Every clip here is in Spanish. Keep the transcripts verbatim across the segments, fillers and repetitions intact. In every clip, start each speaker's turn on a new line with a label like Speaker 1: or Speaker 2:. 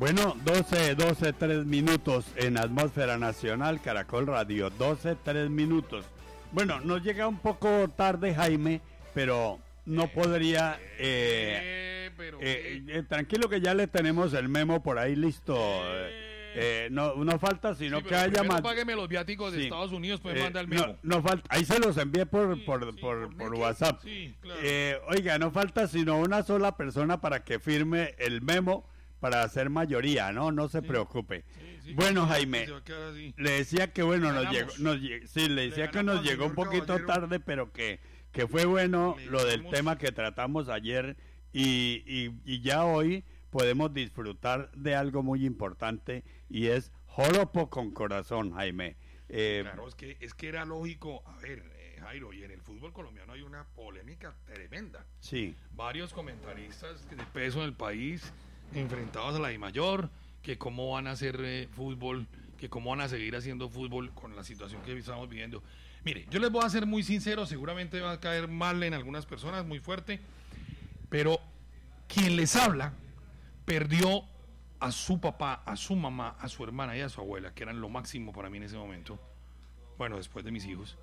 Speaker 1: Bueno, doce, doce, tres minutos en Atmósfera Nacional, Caracol Radio, doce, tres minutos. Bueno, nos llega un poco tarde, Jaime, pero no podría... Eh,
Speaker 2: Eh, pero
Speaker 1: eh, eh, tranquilo que ya le tenemos el memo por ahí listo.
Speaker 2: Eh.
Speaker 1: Eh, no, no falta sino
Speaker 2: sí,
Speaker 1: que
Speaker 2: pero
Speaker 1: haya
Speaker 2: primero
Speaker 1: más...
Speaker 2: págueme los viáticos de
Speaker 1: Sí.
Speaker 2: Estados Unidos, pues
Speaker 1: Eh,
Speaker 2: manda el
Speaker 1: no,
Speaker 2: memo.
Speaker 1: no falta, ahí se los envié por,
Speaker 2: Sí,
Speaker 1: por,
Speaker 2: sí,
Speaker 1: por,
Speaker 2: por
Speaker 1: por
Speaker 2: Nequi.
Speaker 1: WhatsApp.
Speaker 2: Sí, claro.
Speaker 1: Eh, oiga, no falta sino una sola persona para que firme el memo para hacer mayoría, ¿no? No se
Speaker 2: Sí.
Speaker 1: preocupe.
Speaker 2: Sí, sí,
Speaker 1: Bueno,
Speaker 2: sí,
Speaker 1: Jaime,
Speaker 2: se va a quedar así.
Speaker 1: le decía que bueno, nos
Speaker 2: Ganamos.
Speaker 1: llegó, nos lle- sí, le decía que
Speaker 2: ganamos
Speaker 1: nos
Speaker 2: al
Speaker 1: llegó un
Speaker 2: señor
Speaker 1: poquito
Speaker 2: Caballero.
Speaker 1: tarde, pero que, que fue bueno
Speaker 2: Le
Speaker 1: lo del
Speaker 2: ganamos.
Speaker 1: tema que tratamos ayer y, y, y ya hoy podemos disfrutar de algo muy importante y es joropo con corazón, Jaime. Eh,
Speaker 2: Claro, es que, es que era lógico. A ver, eh, Jairo, y en el fútbol colombiano hay una polémica tremenda.
Speaker 1: Sí,
Speaker 2: Varios comentaristas de peso en el país enfrentados a la DIMAYOR, que cómo van a hacer eh, fútbol, que cómo van a seguir haciendo fútbol con la situación que estamos viviendo. Mire, yo les voy a ser muy sincero, seguramente va a caer mal en algunas personas, muy fuerte, pero quien les habla perdió a su papá, a su mamá, a su hermana y a su abuela, que eran lo máximo para mí en ese momento, bueno, después de mis hijos,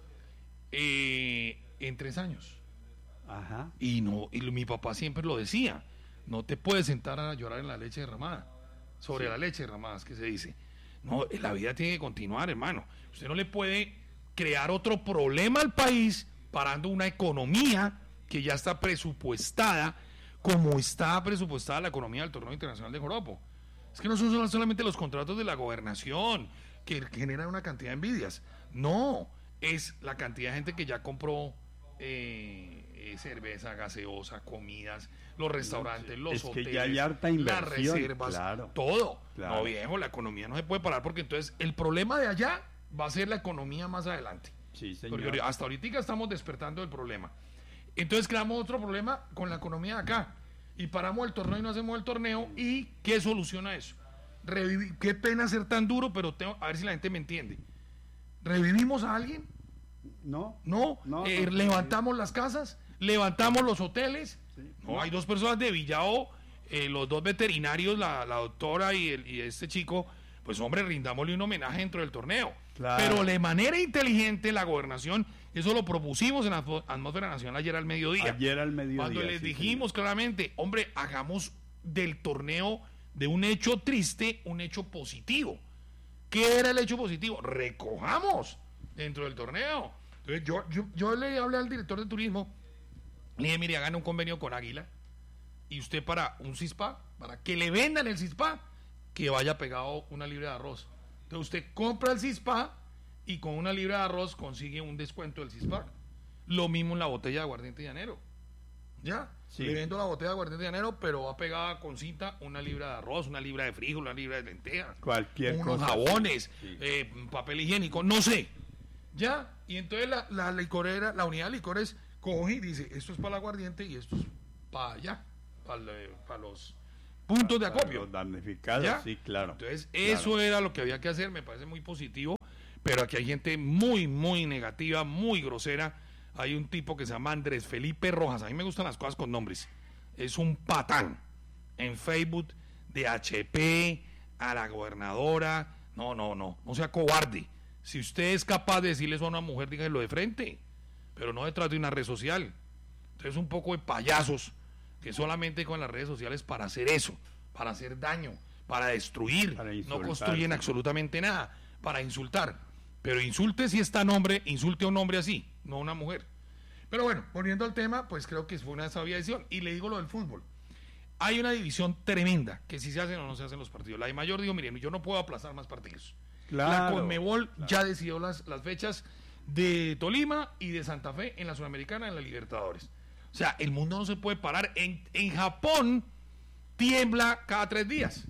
Speaker 2: eh, en tres años.
Speaker 1: ajá.
Speaker 2: Y no, y lo- mi papá siempre lo decía, no te puedes sentar a llorar en la leche derramada, sobre
Speaker 1: Sí.
Speaker 2: la leche derramada es que se dice. No, la vida tiene que continuar, hermano. Usted no le puede crear otro problema al país parando una economía que ya está presupuestada como está presupuestada la economía del torneo internacional de joropo. Es que no son solo- solamente los contratos de la gobernación que generan una cantidad de envidias. No, es la cantidad de gente que ya compró eh, eh, cerveza, gaseosa, comidas, los restaurantes, los
Speaker 1: Es que
Speaker 2: hoteles,
Speaker 1: ya hay harta
Speaker 2: las
Speaker 1: inversión,
Speaker 2: reservas,
Speaker 1: claro,
Speaker 2: todo.
Speaker 1: claro.
Speaker 2: No, viejo, la economía no se puede parar porque entonces el problema de allá va a ser la economía más adelante.
Speaker 1: Sí, señor.
Speaker 2: Porque hasta ahorita estamos despertando el problema. Entonces creamos otro problema con la economía de acá. Y paramos el torneo y no hacemos el torneo. ¿Y qué soluciona eso? Revivi- qué pena ser tan duro, pero tengo, a ver si la gente me entiende. ¿Revivimos a alguien?
Speaker 1: ¿No?
Speaker 2: No.
Speaker 1: No,
Speaker 2: Eh,
Speaker 1: no,
Speaker 2: ¿Levantamos las casas? ¿Levantamos los hoteles?
Speaker 1: Sí.
Speaker 2: No, hay dos personas de Villao, eh, los dos veterinarios, la, la doctora y, el, y este chico. Pues hombre, rindámosle un homenaje dentro del torneo.
Speaker 1: Claro.
Speaker 2: Pero de manera inteligente la gobernación, eso lo propusimos en la Atmó- Atmósfera Nacional ayer al mediodía.
Speaker 1: Ayer al mediodía.
Speaker 2: Cuando les
Speaker 1: sí,
Speaker 2: dijimos claramente, hombre, hagamos del torneo de un hecho triste un hecho positivo. ¿Qué era el hecho positivo? Recojamos dentro del torneo. Entonces yo, yo, yo le hablé al director de turismo, le dije, mire, hagan un convenio con Águila y usted para un CISPA, para que le vendan el CISPA, que vaya pegado una libra de arroz. Entonces usted compra el CISPA y con una libra de arroz consigue un descuento del CISPA. Lo mismo en la botella de aguardiente llanero. ¿Ya?
Speaker 1: Sí.
Speaker 2: Le vendo la botella de aguardiente llanero, pero va pegada con cinta una libra de arroz, una libra de frijol, una libra de lentejas.
Speaker 1: Cualquier
Speaker 2: unos
Speaker 1: cosa.
Speaker 2: jabones,
Speaker 1: Sí.
Speaker 2: eh, papel higiénico, no sé. ¿Ya? Y entonces la, la licorera, la unidad de licores coge y dice, esto es para el aguardiente y esto es para allá, para, el- para los puntos de
Speaker 1: Para
Speaker 2: acopio.
Speaker 1: los damnificados,
Speaker 2: ¿Ya?
Speaker 1: sí, claro.
Speaker 2: Entonces,
Speaker 1: Claro.
Speaker 2: eso era lo que había que hacer, me parece muy positivo, pero aquí hay gente muy, muy negativa, muy grosera. Hay un tipo que se llama Andrés Felipe Rojas, a mí me gustan las cosas con nombres, es un patán en Facebook de H P a la gobernadora. No, no, no, no sea cobarde. Si usted es capaz de decirle eso a una mujer, dígalo de frente, pero no detrás de una red social. Entonces, un poco de payasos que solamente con las redes sociales para hacer eso, para hacer daño, para destruir,
Speaker 1: Para
Speaker 2: no
Speaker 1: insultar,
Speaker 2: construyen
Speaker 1: sí.
Speaker 2: absolutamente nada, para insultar. Pero insulte si está hombre, insulte a un hombre así, no a una mujer. Pero bueno, volviendo al tema, pues creo que fue una sabia decisión. Y le digo lo del fútbol. Hay una división tremenda, que si se hacen o no se hacen los partidos. La de mayor digo, miren, yo no puedo aplazar más partidos. La
Speaker 1: Claro,
Speaker 2: Conmebol
Speaker 1: claro.
Speaker 2: ya decidió las, las fechas de Tolima y de Santa Fe en la Sudamericana, en la Libertadores. O sea, el mundo no se puede parar. En, en Japón tiembla cada tres días.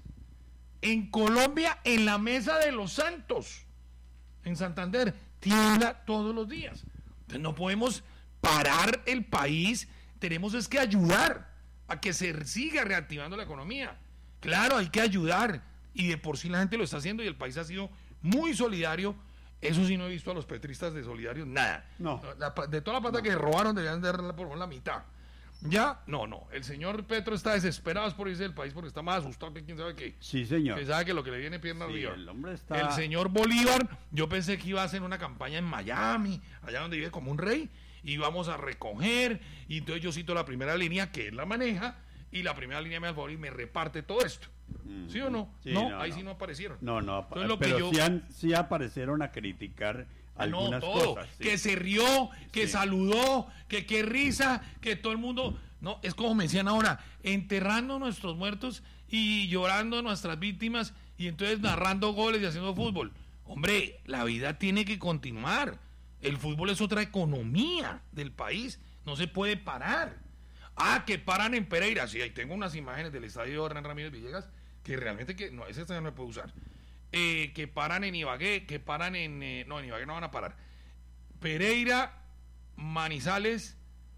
Speaker 2: En Colombia, en la Mesa de los Santos, en Santander, tiembla todos los días. Entonces no podemos parar el país, tenemos es que ayudar a que se siga reactivando la economía. Claro, hay que ayudar, y de por sí la gente lo está haciendo y el país ha sido muy solidario. Eso sí, no he visto a los petristas de solidarios, nada.
Speaker 1: No.
Speaker 2: La- de toda la plata que robaron deberían darla por la mitad. ¿Ya? No, no. El señor Petro está desesperado por irse del país porque está más asustado que quién sabe qué.
Speaker 1: Sí, señor.
Speaker 2: Que sabe que lo que le viene pierna
Speaker 1: Sí,
Speaker 2: arriba.
Speaker 1: el hombre está...
Speaker 2: El señor Bolívar, yo pensé que iba a hacer una campaña en Miami, allá donde vive como un rey, y vamos a recoger, y entonces yo cito la primera línea, que él la maneja, y la primera línea me da el favor y me reparte todo esto. Mm. ¿Sí o no?
Speaker 1: Sí,
Speaker 2: no,
Speaker 1: no,
Speaker 2: ahí
Speaker 1: no.
Speaker 2: sí no aparecieron.
Speaker 1: No, no,
Speaker 2: Entonces, lo
Speaker 1: pero
Speaker 2: que yo...
Speaker 1: sí, han, sí aparecieron a criticar algunas
Speaker 2: no, todo,
Speaker 1: cosas. Sí.
Speaker 2: que se rió, que
Speaker 1: Sí.
Speaker 2: saludó, que qué risa, que todo el mundo... No, es como me decían ahora, enterrando nuestros muertos y llorando nuestras víctimas y entonces narrando goles y haciendo fútbol. Hombre, la vida tiene que continuar. El fútbol es otra economía del país, no se puede parar. Ah, que paran en Pereira, sí, ahí tengo unas imágenes del estadio Hernán Ramírez Villegas, que realmente que, no, ese estadio no se puede usar. Eh, que paran en Ibagué, que paran en, eh, no, en Ibagué no van a parar. Pereira, Manizales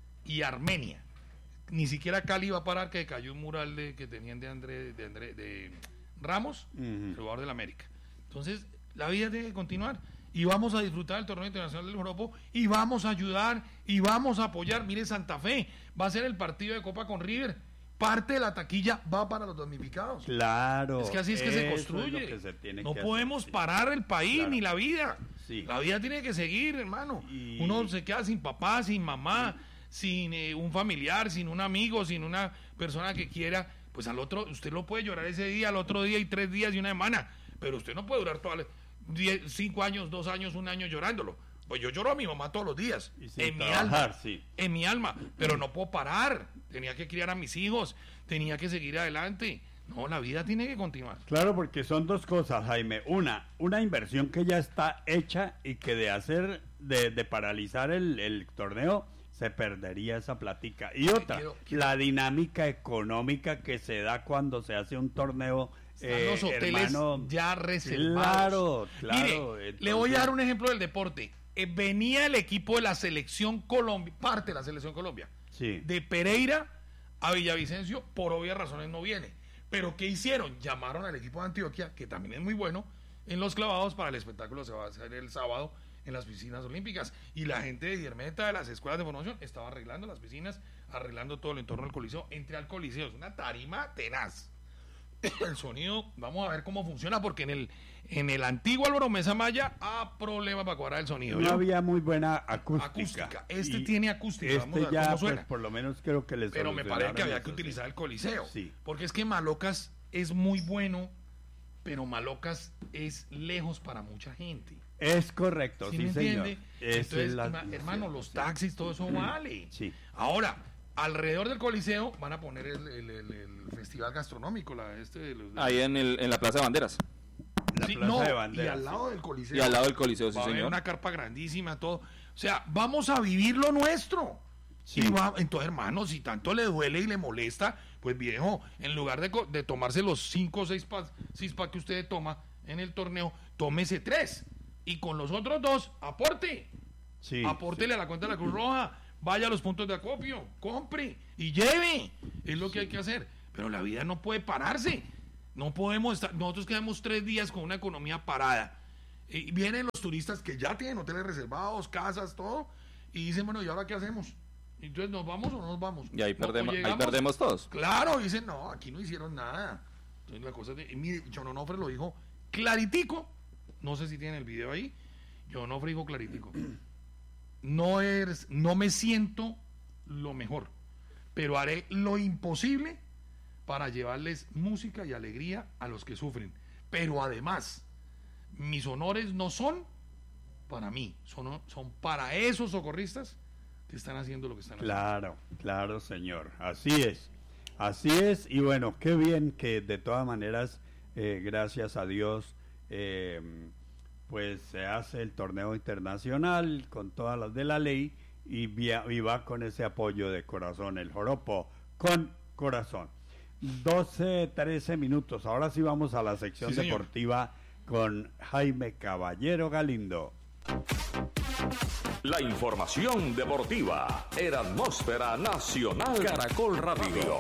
Speaker 2: y Armenia. Ni siquiera Cali va a parar, que cayó un mural de, que tenían de André, de André, de Ramos,
Speaker 1: Ujú.
Speaker 2: el jugador del América. Entonces, la vida tiene que continuar. Y vamos a disfrutar del torneo internacional del Joropo, y vamos a ayudar, y vamos a apoyar. Mire, Santa Fe va a ser el partido de Copa con River. Parte de la taquilla va para los damnificados.
Speaker 1: Claro.
Speaker 2: Es que así es que se
Speaker 1: eso
Speaker 2: construye.
Speaker 1: es lo que se tiene
Speaker 2: no
Speaker 1: que
Speaker 2: podemos
Speaker 1: hacer, sí.
Speaker 2: parar el país
Speaker 1: Claro.
Speaker 2: ni la vida.
Speaker 1: Sí.
Speaker 2: La vida tiene que seguir, hermano.
Speaker 1: Y-
Speaker 2: Uno se queda sin papá, sin mamá, sin eh, un familiar, sin un amigo, sin una persona que quiera. Pues al otro, usted lo puede llorar ese día, al otro día y tres días y una semana. Pero usted no puede durar todas las diez, cinco años, dos años, un año llorándolo. Pues yo lloro a mi mamá todos los días,
Speaker 1: Y sin
Speaker 2: en mi
Speaker 1: trabajar,
Speaker 2: alma,
Speaker 1: sí.
Speaker 2: en mi alma, pero no puedo parar. Tenía que criar a mis hijos, tenía que seguir adelante. No, la vida tiene que continuar.
Speaker 1: Claro, porque son dos cosas, Jaime. Una, una inversión que ya está hecha y que de hacer, de, de paralizar el, el torneo, se perdería esa platica. Y otra,
Speaker 2: quiero- quiero-
Speaker 1: la dinámica económica que se da cuando se hace un torneo.
Speaker 2: Están
Speaker 1: eh,
Speaker 2: los hoteles
Speaker 1: hermano,
Speaker 2: ya reservados.
Speaker 1: Claro, claro.
Speaker 2: Mire,
Speaker 1: entonces-
Speaker 2: le voy a dar un ejemplo del deporte. Eh, venía el equipo de la selección Colombia, parte de la selección Colombia,
Speaker 1: Sí.
Speaker 2: de Pereira a Villavicencio, por obvias razones no viene. Pero ¿qué hicieron? Llamaron al equipo de Antioquia, que también es muy bueno, en los clavados para el espectáculo se va a hacer el sábado en las piscinas olímpicas. Y la gente de Diermeta, de las escuelas de formación, estaba arreglando las piscinas, arreglando todo el entorno del Coliseo. Entré al Coliseo, es una tarima tenaz. El sonido, vamos a ver cómo funciona, porque en el en el antiguo Álvaro Mesa Maya ha problema para cuadrar el sonido.
Speaker 1: No
Speaker 2: ¿yo?
Speaker 1: había muy buena acústica.
Speaker 2: Acústica. Este
Speaker 1: Y
Speaker 2: tiene acústica. Vamos a
Speaker 1: Este
Speaker 2: ver
Speaker 1: ya,
Speaker 2: cómo
Speaker 1: pues,
Speaker 2: suena.
Speaker 1: por lo menos creo que les
Speaker 2: Pero me parece que había que utilizar el Coliseo.
Speaker 1: Sí.
Speaker 2: Porque es que Malocas es muy bueno, pero Malocas es lejos para mucha gente.
Speaker 1: Es correcto,
Speaker 2: ¿Sí
Speaker 1: sí,
Speaker 2: me
Speaker 1: señor.
Speaker 2: entiende?
Speaker 1: Esa
Speaker 2: Entonces,
Speaker 1: es la-
Speaker 2: ima- hermano, los
Speaker 1: sí.
Speaker 2: taxis, todo eso vale.
Speaker 1: Sí.
Speaker 2: Ahora, alrededor del Coliseo van a poner el, el- el- el festival gastronómico, la, este de los... de-
Speaker 3: Ahí en, el, en la Plaza de Banderas.
Speaker 1: La
Speaker 2: Sí,
Speaker 1: Plaza
Speaker 2: no,
Speaker 1: de Banderas.
Speaker 2: y al
Speaker 1: sí.
Speaker 2: lado del Coliseo.
Speaker 3: Y al lado del Coliseo, sí,
Speaker 2: va a haber
Speaker 3: señor.
Speaker 2: una carpa grandísima, todo. O sea, vamos a vivir lo nuestro.
Speaker 1: Sí.
Speaker 2: Y va, entonces, hermano, si tanto le duele y le molesta, pues viejo, en lugar de, co- de tomarse los cinco o seis packs que usted toma en el torneo, tómese tres. Y con los otros dos, aporte.
Speaker 1: Sí,
Speaker 2: Apórtele a la cuenta de la Cruz Roja, vaya a los puntos de acopio, compre y lleve. Es lo que hay que hacer. Pero la vida no puede pararse. No podemos estar, nosotros quedamos tres días con una economía parada. Y vienen los turistas que ya tienen hoteles reservados, casas, todo, y dicen, bueno, ¿y ahora qué hacemos? Entonces, ¿nos vamos o no nos vamos?
Speaker 3: Y ahí
Speaker 2: No, o
Speaker 3: perdemos, ahí
Speaker 2: llegamos-
Speaker 3: perdemos todos.
Speaker 2: Claro, dicen, no, aquí no hicieron nada. Entonces la cosa es de, y mire, John Onofre lo dijo claritico, no sé si tienen el video ahí, John Onofre dijo claritico, no eres, no me siento lo mejor, pero haré lo imposible para llevarles música y alegría a los que sufren. Pero además, mis honores no son para mí, son, son para esos socorristas que están haciendo lo que están haciendo.
Speaker 1: Claro, claro, señor. Así es. Así es. Y bueno, qué bien que de todas maneras, eh, gracias a Dios, eh, pues se hace el torneo internacional con todas las de la ley y, via- y va con ese apoyo de corazón, el joropo con corazón. doce, trece minutos. Ahora sí vamos a la sección
Speaker 2: Sí, señor.
Speaker 1: deportiva con Jaime Caballero Galindo.
Speaker 4: La información deportiva en Atmósfera Nacional Caracol Radio.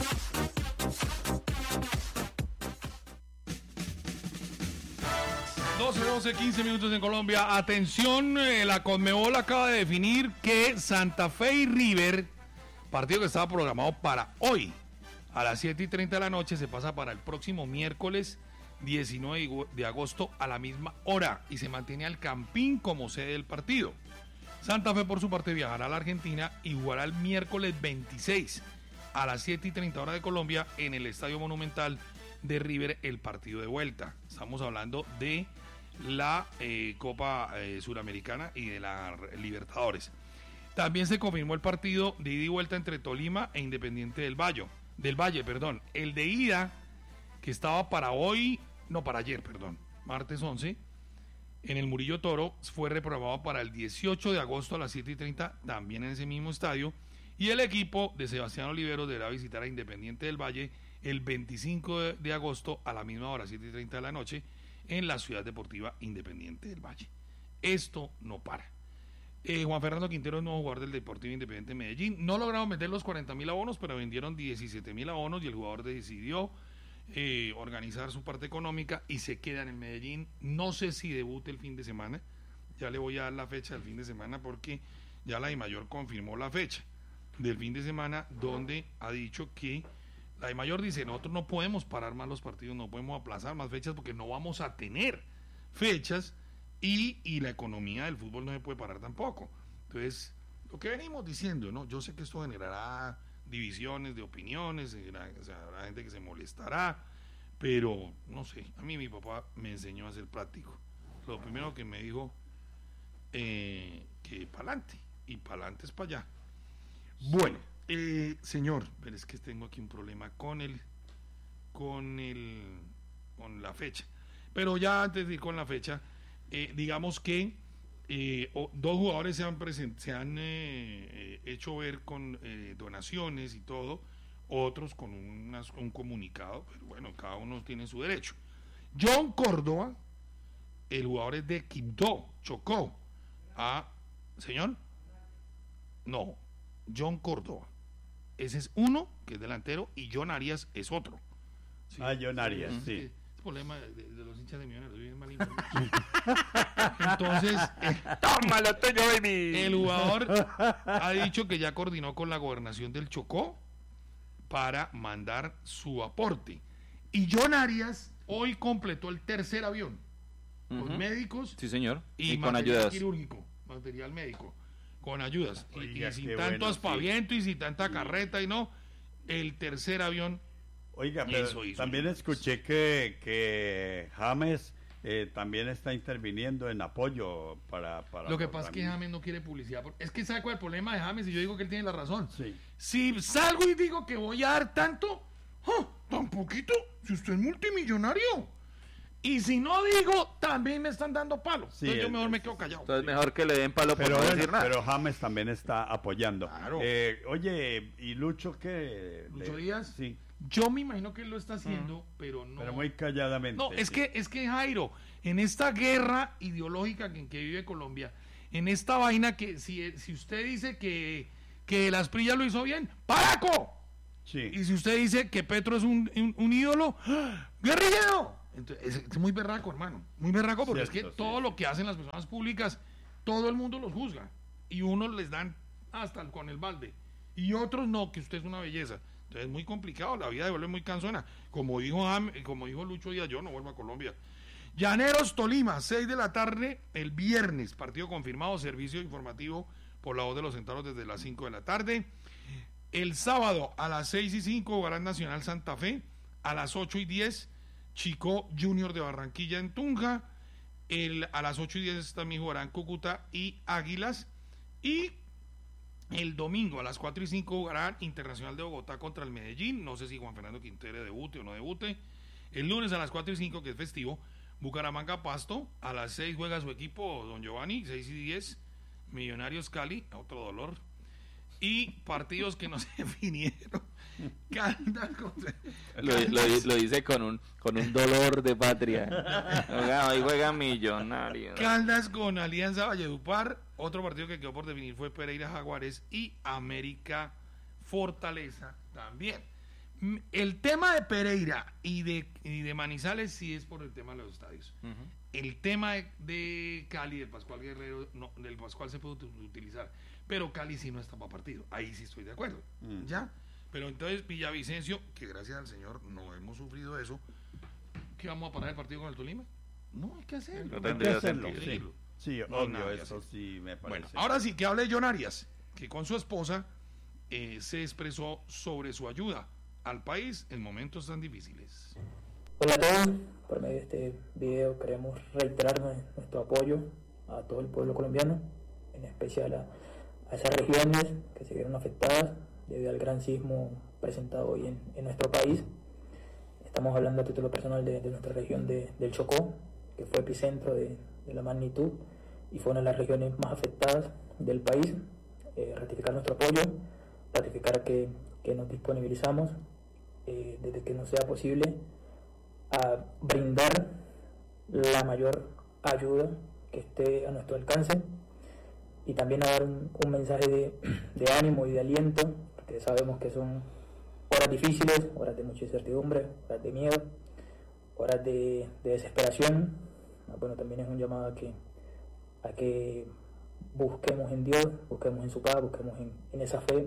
Speaker 2: doce, doce, quince minutos en Colombia. Atención, eh, la Conmebol acaba de definir que Santa Fe y River Partido que estaba programado para hoy, a las siete y treinta de la noche, se pasa para el próximo miércoles diecinueve de agosto a la misma hora y se mantiene al Campín como sede del partido. Santa Fe, por su parte, viajará a la Argentina y jugará el miércoles veintiséis a las siete y treinta hora de Colombia en el Estadio Monumental de River, el partido de vuelta. Estamos hablando de la eh, Copa eh, Suramericana y de la Libertadores. También se confirmó el partido de ida y vuelta entre Tolima e Independiente del Valle. Del Valle, perdón. El de ida, que estaba para hoy, no, para ayer, perdón, martes once, en el Murillo Toro, fue reprogramado para el dieciocho de agosto a las siete y treinta, también en ese mismo estadio. Y el equipo de Sebastián Oliveros deberá visitar a Independiente del Valle el veinticinco de agosto a la misma hora, siete y treinta de la noche, en la Ciudad Deportiva Independiente del Valle. Esto no para. Eh, Juan Fernando Quintero es nuevo jugador del Deportivo Independiente de Medellín. No lograron vender los cuarenta mil abonos, pero vendieron diecisiete mil abonos y el jugador decidió eh, organizar su parte económica y se queda en el Medellín. No sé si debute el fin de semana. Ya le voy a dar la fecha del fin de semana porque ya la DIMAYOR confirmó la fecha del fin de semana, donde ha dicho que la DIMAYOR dice: nosotros no podemos parar más los partidos, no podemos aplazar más fechas porque no vamos a tener fechas. Y, y la economía del fútbol no se puede parar tampoco. Entonces, lo que venimos diciendo, ¿no? Yo sé que esto generará divisiones de opiniones, o sea, habrá gente que se molestará, pero no sé, a mí mi papá me enseñó a ser práctico. Lo primero que me dijo, eh, que pa'lante, y pa'lante es para allá. Bueno, eh, señor, pero es que tengo aquí un problema con el, con el, con la fecha. Pero ya antes de ir con la fecha, Eh, digamos que eh, o, dos jugadores se han, present, se han eh, hecho ver con eh, donaciones y todo, otros con unas, un comunicado, pero bueno, cada uno tiene su derecho. John Córdoba, el jugador es de Quibdó, Chocó, a, ¿señor? No, John Córdoba, ese es uno, que es delantero, y John Arias es otro.
Speaker 1: ¿Sí? Ah, John Arias, sí.
Speaker 2: sí. Problema de, de, de los hinchas de Millonarios, bien mal informado. Entonces, eh,
Speaker 3: tómalo, Toño Baby.
Speaker 2: El jugador ha dicho que ya coordinó con la gobernación del Chocó para mandar su aporte. Y John Arias hoy completó el tercer avión uh-huh. con médicos,
Speaker 3: sí, señor.
Speaker 2: y,
Speaker 3: y
Speaker 2: con
Speaker 3: material
Speaker 2: ayudas quirúrgico, material médico, con ayudas. Oiga, y, y sin tanto bueno, aspaviento sí. y sin tanta carreta y no, el tercer avión.
Speaker 1: Oiga, pero hizo, hizo, también hizo. escuché que, que James eh, también está interviniendo en apoyo para... para
Speaker 2: Lo que pasa es que James no quiere publicidad. Es que ¿sabe cuál es el problema de James? Y yo digo que él tiene la razón.
Speaker 1: Sí.
Speaker 2: Si salgo y digo que voy a dar tanto, ¡oh, tan poquito! Si usted es multimillonario. Y si no digo, también me están dando palo. Sí, entonces yo mejor me quedo callado.
Speaker 3: Entonces mejor que le den palo por
Speaker 1: pero,
Speaker 3: no
Speaker 1: bueno,
Speaker 3: decir nada.
Speaker 1: Pero James también está apoyando.
Speaker 2: Claro.
Speaker 1: Eh, oye, ¿y Lucho qué?
Speaker 2: ¿Lucho Díaz?
Speaker 1: Sí.
Speaker 2: Yo me imagino que él lo está haciendo, mm. pero no...
Speaker 1: Pero muy calladamente.
Speaker 2: No, es
Speaker 1: sí.
Speaker 2: que, es que Jairo, en esta guerra ideológica en que vive Colombia, en esta vaina que si, si usted dice que, que Las Prillas lo hizo bien, ¡Paraco!
Speaker 1: Sí.
Speaker 2: Y si usted dice que Petro es un, un, un ídolo, ¡ah! ¡guerrillero! Entonces, es, es muy berraco, hermano. Muy berraco porque Cierto, es que sí. todo lo que hacen las personas públicas, todo el mundo los juzga. Y unos les dan hasta con el balde. Y otros no, que usted es una belleza. Entonces es muy complicado, la vida de vuelve muy cansona. Como dijo, como dijo Lucho Díaz, yo no vuelvo a Colombia. Llaneros Tolima, seis de la tarde el viernes, partido confirmado, servicio informativo por la voz de los centauros desde las cinco de la tarde. El sábado a las seis y cinco jugarán Nacional Santa Fe, a las ocho y diez Chico Junior de Barranquilla en Tunja, el, a las ocho y diez también jugarán Cúcuta y Águilas, y el domingo a las cuatro y cinco jugarán Internacional de Bogotá contra el Medellín. No sé si Juan Fernando Quintero debute o no debute. El lunes a las cuatro y cinco, que es festivo, Bucaramanga Pasto. A las seis juega su equipo Don Giovanni, seis y diez Millonarios Cali, otro dolor. Y partidos que no se definieron. Caldas contra...
Speaker 3: Lo, lo, lo dice con un con un dolor de patria. Hoy juega Millonarios.
Speaker 2: Caldas con Alianza Valledupar. Otro partido que quedó por definir fue Pereira Jaguares y América Fortaleza también. El tema de Pereira y de, y de Manizales sí es por el tema de los estadios. Uh-huh. El tema de, de Cali, del Pascual Guerrero, no, del Pascual se puede utilizar, pero Cali sí no está para partido. Ahí sí estoy de acuerdo. Uh-huh. ¿Ya? Pero entonces Villavicencio, que gracias al Señor no hemos sufrido eso, ¿qué vamos a parar el partido con el Tolima? No, hay que hacerlo.
Speaker 3: No tendría
Speaker 1: hacerlo,
Speaker 3: sentido.
Speaker 1: Sí, sí,
Speaker 2: no,
Speaker 1: obvio,
Speaker 2: no,
Speaker 1: eso sí me parece.
Speaker 2: Bueno, ahora sí que hable John Arias, que con su esposa eh, se expresó sobre su ayuda al país en momentos tan difíciles.
Speaker 5: Hola a todos, por medio de este video queremos reiterar nuestro apoyo a todo el pueblo colombiano, en especial a, a esas regiones que se vieron afectadas debido al gran sismo presentado hoy en, en nuestro país. Estamos hablando a título personal de, de nuestra región de, del Chocó, que fue epicentro de, de la magnitud y fue una de las regiones más afectadas del país. Eh, ratificar nuestro apoyo, ratificar que, que nos disponibilizamos eh, desde que nos sea posible a brindar la mayor ayuda que esté a nuestro alcance y también a dar un, un mensaje de, de ánimo y de aliento, porque sabemos que son horas difíciles, horas de mucha incertidumbre, horas de miedo, horas de, de desesperación. Bueno, también es un llamado a que, a que busquemos en Dios, busquemos en su paz, busquemos en, en esa fe,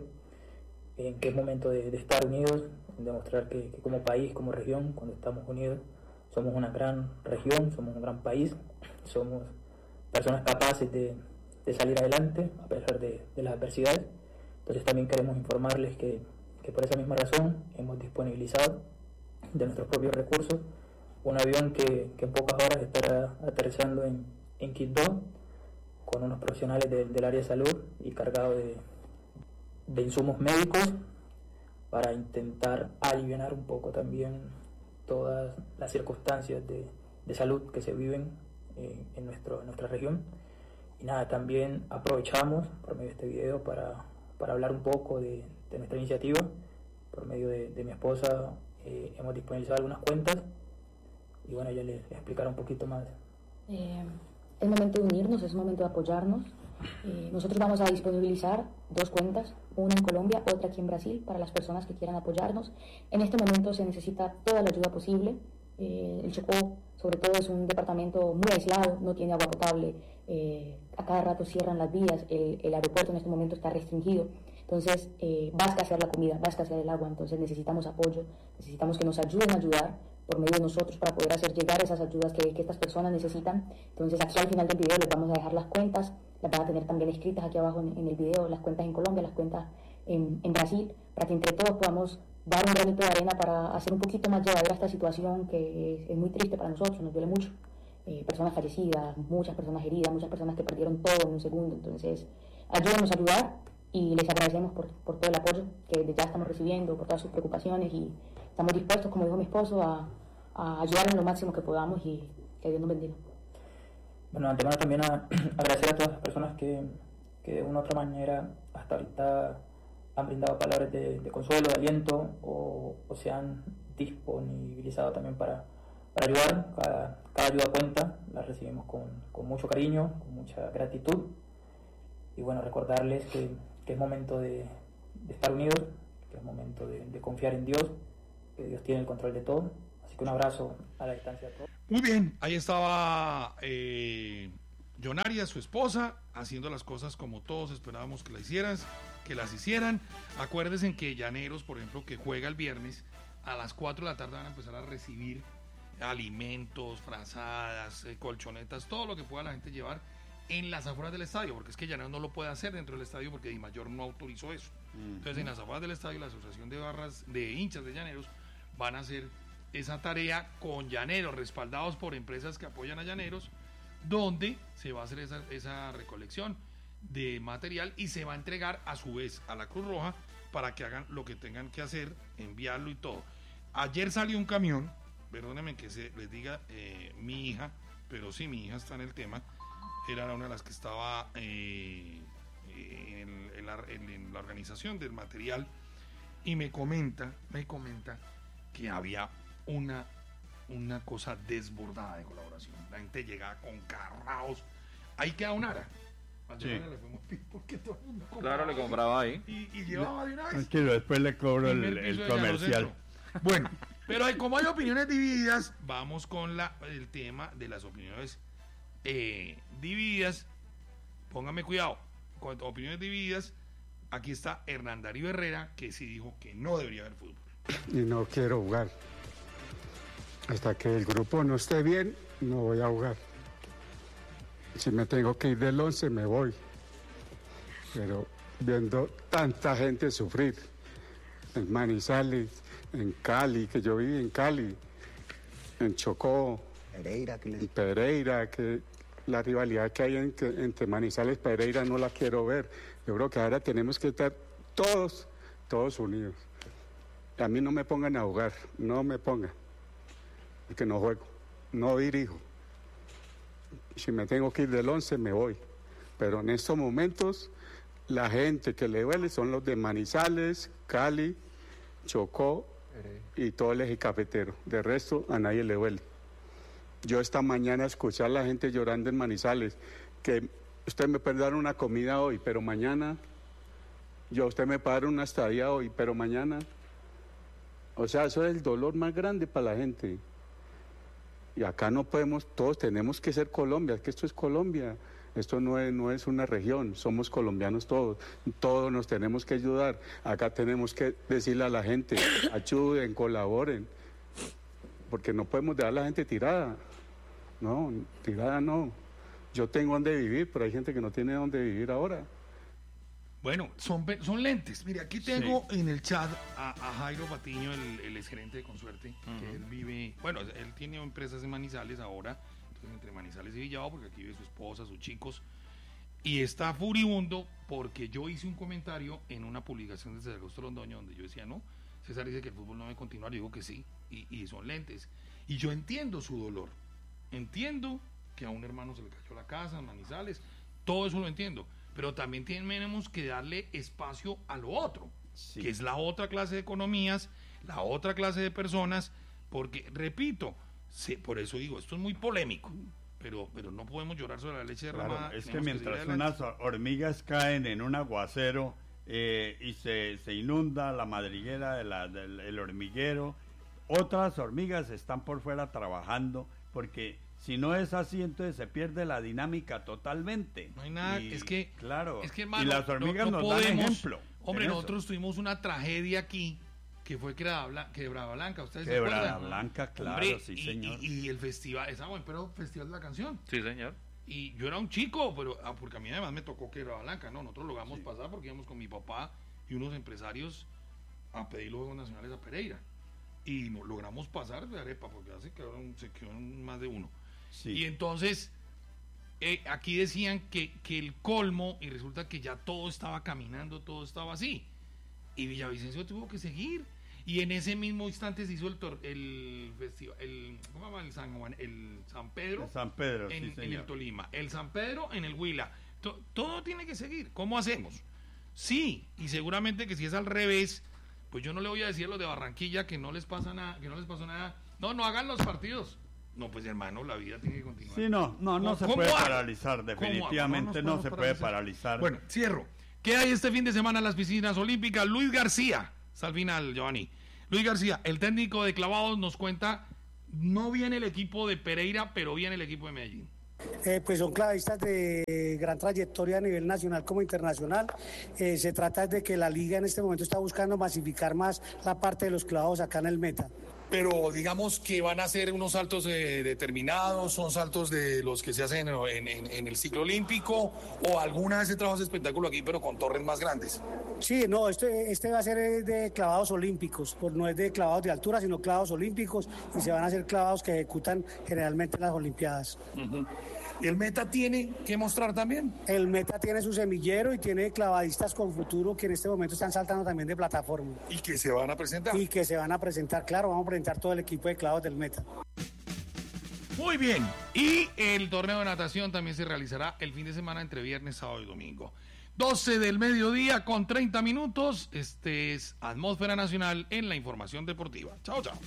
Speaker 5: en que es momento de, de estar unidos, en demostrar que, que como país, como región, cuando estamos unidos, somos una gran región, somos un gran país, somos personas capaces de, de salir adelante a pesar de, de las adversidades. Entonces también queremos informarles que, que por esa misma razón hemos disponibilizado de nuestros propios recursos un avión que, que en pocas horas estará aterrizando en, en Quibdó con unos profesionales de, del área de salud y cargado de, de insumos médicos para intentar aliviar un poco también todas las circunstancias de, de salud que se viven eh, en, nuestro, en nuestra región. Y nada, también aprovechamos por medio de este video para, para hablar un poco de, de nuestra iniciativa. Por medio de, de mi esposa eh, hemos disponibilizado algunas cuentas y bueno, ella les explicará un poquito más.
Speaker 6: Eh, es momento de unirnos, es momento de apoyarnos. Eh, nosotros vamos a disponibilizar dos cuentas, una en Colombia, otra aquí en Brasil, para las personas que quieran apoyarnos. En este momento se necesita toda la ayuda posible. Eh, el Chocó, sobre todo, es un departamento muy aislado, no tiene agua potable, eh, a cada rato cierran las vías, el, el aeropuerto en este momento está restringido. Entonces, eh, va a escasear la comida, va a escasear el agua, entonces necesitamos apoyo, necesitamos que nos ayuden a ayudar por medio de nosotros para poder hacer llegar esas ayudas que, que estas personas necesitan. Entonces, aquí al final del video les vamos a dejar las cuentas, las van a tener también escritas aquí abajo en, en el video, las cuentas en Colombia, las cuentas en, en Brasil, para que entre todos podamos dar un granito de arena para hacer un poquito más llevadera esta situación que es, es muy triste para nosotros, nos duele mucho. Eh, personas fallecidas, muchas personas heridas, muchas personas que perdieron todo en un segundo. Entonces, ayúdenos a ayudar y les agradecemos por, por todo el apoyo que desde ya estamos recibiendo, por todas sus preocupaciones y estamos dispuestos, como dijo mi esposo, a, a ayudar en lo máximo que podamos y que Dios nos bendiga.
Speaker 5: Bueno, de antemano también a, agradecer a todas las personas que, que de una u otra manera hasta ahorita han brindado palabras de, de consuelo, de aliento o, o se han disponibilizado también para, para ayudar. Cada, cada ayuda cuenta, la recibimos con, con mucho cariño, con mucha gratitud y bueno, recordarles que, que es momento de, de estar unidos, que es momento de, de confiar en Dios, que Dios tiene el control de todo. Así que un abrazo a la distancia a todos.
Speaker 2: Muy bien, ahí estaba eh, John Arias, su esposa, haciendo las cosas como todos esperábamos que las hicieran, que las hicieran. Acuérdense que Llaneros, por ejemplo, que juega el viernes, a las cuatro de la tarde van a empezar a recibir alimentos, frazadas, eh, colchonetas, todo lo que pueda la gente llevar en las afueras del estadio, porque es que Llaneros no lo puede hacer dentro del estadio porque Di Mayor no autorizó eso. Uh-huh. Entonces, en las afueras del estadio, la Asociación de Barras de Hinchas de Llaneros van a hacer esa tarea con Llaneros, respaldados por empresas que apoyan a Llaneros, donde se va a hacer esa, esa recolección de material y se va a entregar a su vez a la Cruz Roja para que hagan lo que tengan que hacer, enviarlo y todo. Ayer salió un camión, perdónenme que se les diga eh, mi hija, pero sí, mi hija está en el tema, era una de las que estaba eh, en, en, la, en, en la organización del material y me comenta, me comenta que había una, una cosa desbordada de colaboración. La gente llegaba con carraos. Ahí queda un ara.
Speaker 3: Sí.
Speaker 2: Le fuimos, porque todo el mundo
Speaker 3: claro, le compraba ahí.
Speaker 2: Y, y llevaba de una vez.
Speaker 1: Tranquilo, después le cobro el, el comercial.
Speaker 2: Bueno, pero hay, como hay opiniones divididas, vamos con la, el tema de las opiniones eh, divididas. Póngame cuidado, con opiniones divididas. Aquí está Hernán Darío Herrera, que sí dijo que no debería haber fútbol.
Speaker 7: Y no quiero jugar. Hasta que el grupo no esté bien, no voy a jugar. Si me tengo que ir del once, me voy. Pero viendo tanta gente sufrir, en Manizales, en Cali, que yo viví en Cali, en Chocó,
Speaker 8: Pereira, que le...
Speaker 7: en Pereira, que la rivalidad que hay entre, entre Manizales y Pereira no la quiero ver. Yo creo que ahora tenemos que estar todos, todos unidos. A mí no me pongan a jugar, no me pongan, porque no juego, no dirijo. Si me tengo que ir del once, me voy. Pero en estos momentos, la gente que le duele son los de Manizales, Cali, Chocó y todo el eje cafetero. De resto, a nadie le duele. Yo esta mañana escuché a la gente llorando en Manizales, que usted me puede dar una comida hoy, pero mañana, yo usted me puede dar una estadía hoy, pero mañana... O sea, eso es el dolor más grande para la gente. Y acá no podemos, todos tenemos que ser Colombia, es que esto es Colombia. Esto no es, no es una región, somos colombianos todos. Todos nos tenemos que ayudar. Acá tenemos que decirle a la gente, ayuden, colaboren. Porque no podemos dejar a la gente tirada. No, tirada no. Yo tengo donde vivir, pero hay gente que no tiene donde vivir ahora.
Speaker 2: Bueno, son, son lentes. Mire, aquí tengo sí. en el chat a, a Jairo Patiño, el, el exgerente de Consuerte, uh-huh. que él vive, bueno, él tiene empresas en Manizales ahora, entonces entre Manizales y Villavo, porque aquí vive su esposa, sus chicos, y está furibundo porque yo hice un comentario en una publicación de César Augusto Londoño donde yo decía, no, César dice que el fútbol no debe continuar, yo digo que sí, y, y son lentes. Y yo entiendo su dolor, entiendo que a un hermano se le cayó la casa en Manizales, todo eso lo entiendo. Pero también tenemos que darle espacio a lo otro, sí. que es la otra clase de economías, la otra clase de personas, porque, repito, sí, por eso digo, esto es muy polémico, pero, pero no podemos llorar sobre la leche derramada.
Speaker 1: Claro, es que mientras que unas hormigas caen en un aguacero eh, y se, se inunda la madriguera de la, del el hormiguero, otras hormigas están por fuera trabajando, porque... Si no es así, entonces se pierde la dinámica totalmente.
Speaker 2: No hay nada,
Speaker 1: y,
Speaker 2: es que...
Speaker 1: Claro,
Speaker 2: es que, hermano,
Speaker 1: y las hormigas
Speaker 2: no, no
Speaker 1: nos
Speaker 2: podemos,
Speaker 1: dan ejemplo.
Speaker 2: Hombre, nosotros tuvimos una tragedia aquí, que fue Quebrada, Quebrada Blanca, ¿ustedes se acuerdan?
Speaker 1: Quebrada Blanca, claro,
Speaker 2: hombre,
Speaker 1: sí,
Speaker 2: y,
Speaker 1: señor.
Speaker 2: Y, y el festival, esa bueno, pero Festival de la Canción.
Speaker 3: Sí, señor.
Speaker 2: Y yo era un chico, pero ah, porque a mí además me tocó Quebrada Blanca, ¿no? Nosotros logramos sí. pasar porque íbamos con mi papá y unos empresarios a pedir los Juegos Nacionales a Pereira. Y no, logramos pasar de arepa, porque ya se quedaron, se quedaron más de uno. Sí. Y entonces, eh, aquí decían que, que el colmo, y resulta que ya todo estaba caminando, todo estaba así. Y Villavicencio tuvo que seguir. Y en ese mismo instante se hizo el, tor- el festival, el, ¿cómo se llama? El San Juan, el San Pedro.
Speaker 1: El San Pedro,
Speaker 2: en,
Speaker 1: sí, señor.
Speaker 2: En el Tolima. El San Pedro en el Huila. To- todo tiene que seguir. ¿Cómo hacemos? Sí, y seguramente que si es al revés, pues yo no le voy a decir a los de Barranquilla que no les pasa nada, que no les pasó nada. No, no hagan los partidos. No, pues hermano, la vida tiene que continuar.
Speaker 1: Sí, no, no, no se puede paralizar, definitivamente no, no se puede paralizar.
Speaker 2: Bueno, cierro. ¿Qué hay este fin de semana en las piscinas olímpicas? Luis García, al final, Giovanni. Luis García, el técnico de clavados, nos cuenta, no viene el equipo de Pereira, pero viene el equipo de Medellín.
Speaker 9: Eh, pues son clavadistas de gran trayectoria a nivel nacional como internacional. Eh, se trata de que la liga en este momento está buscando masificar más la parte de los clavados acá en el Meta.
Speaker 2: Pero digamos que van a ser unos saltos eh, determinados, son saltos de los que se hacen en, en, en el ciclo olímpico, o alguna vez se trabaja ese espectáculo aquí, pero con torres más grandes.
Speaker 9: Sí, no, este, este va a ser de clavados olímpicos, por, no es de clavados de altura, sino clavados olímpicos, y se van a hacer clavados que ejecutan generalmente en las Olimpiadas.
Speaker 2: Uh-huh. ¿Y el Meta tiene que mostrar también?
Speaker 9: El Meta tiene su semillero y tiene clavadistas con futuro que en este momento están saltando también de plataforma.
Speaker 2: ¿Y que se van a presentar?
Speaker 9: Y que se van a presentar, claro, vamos a presentar todo el equipo de clavados del Meta.
Speaker 2: Muy bien, y el torneo de natación también se realizará el fin de semana entre viernes, sábado y domingo. doce del mediodía con treinta minutos, este es Atmósfera Nacional en la información deportiva. Chao, chao.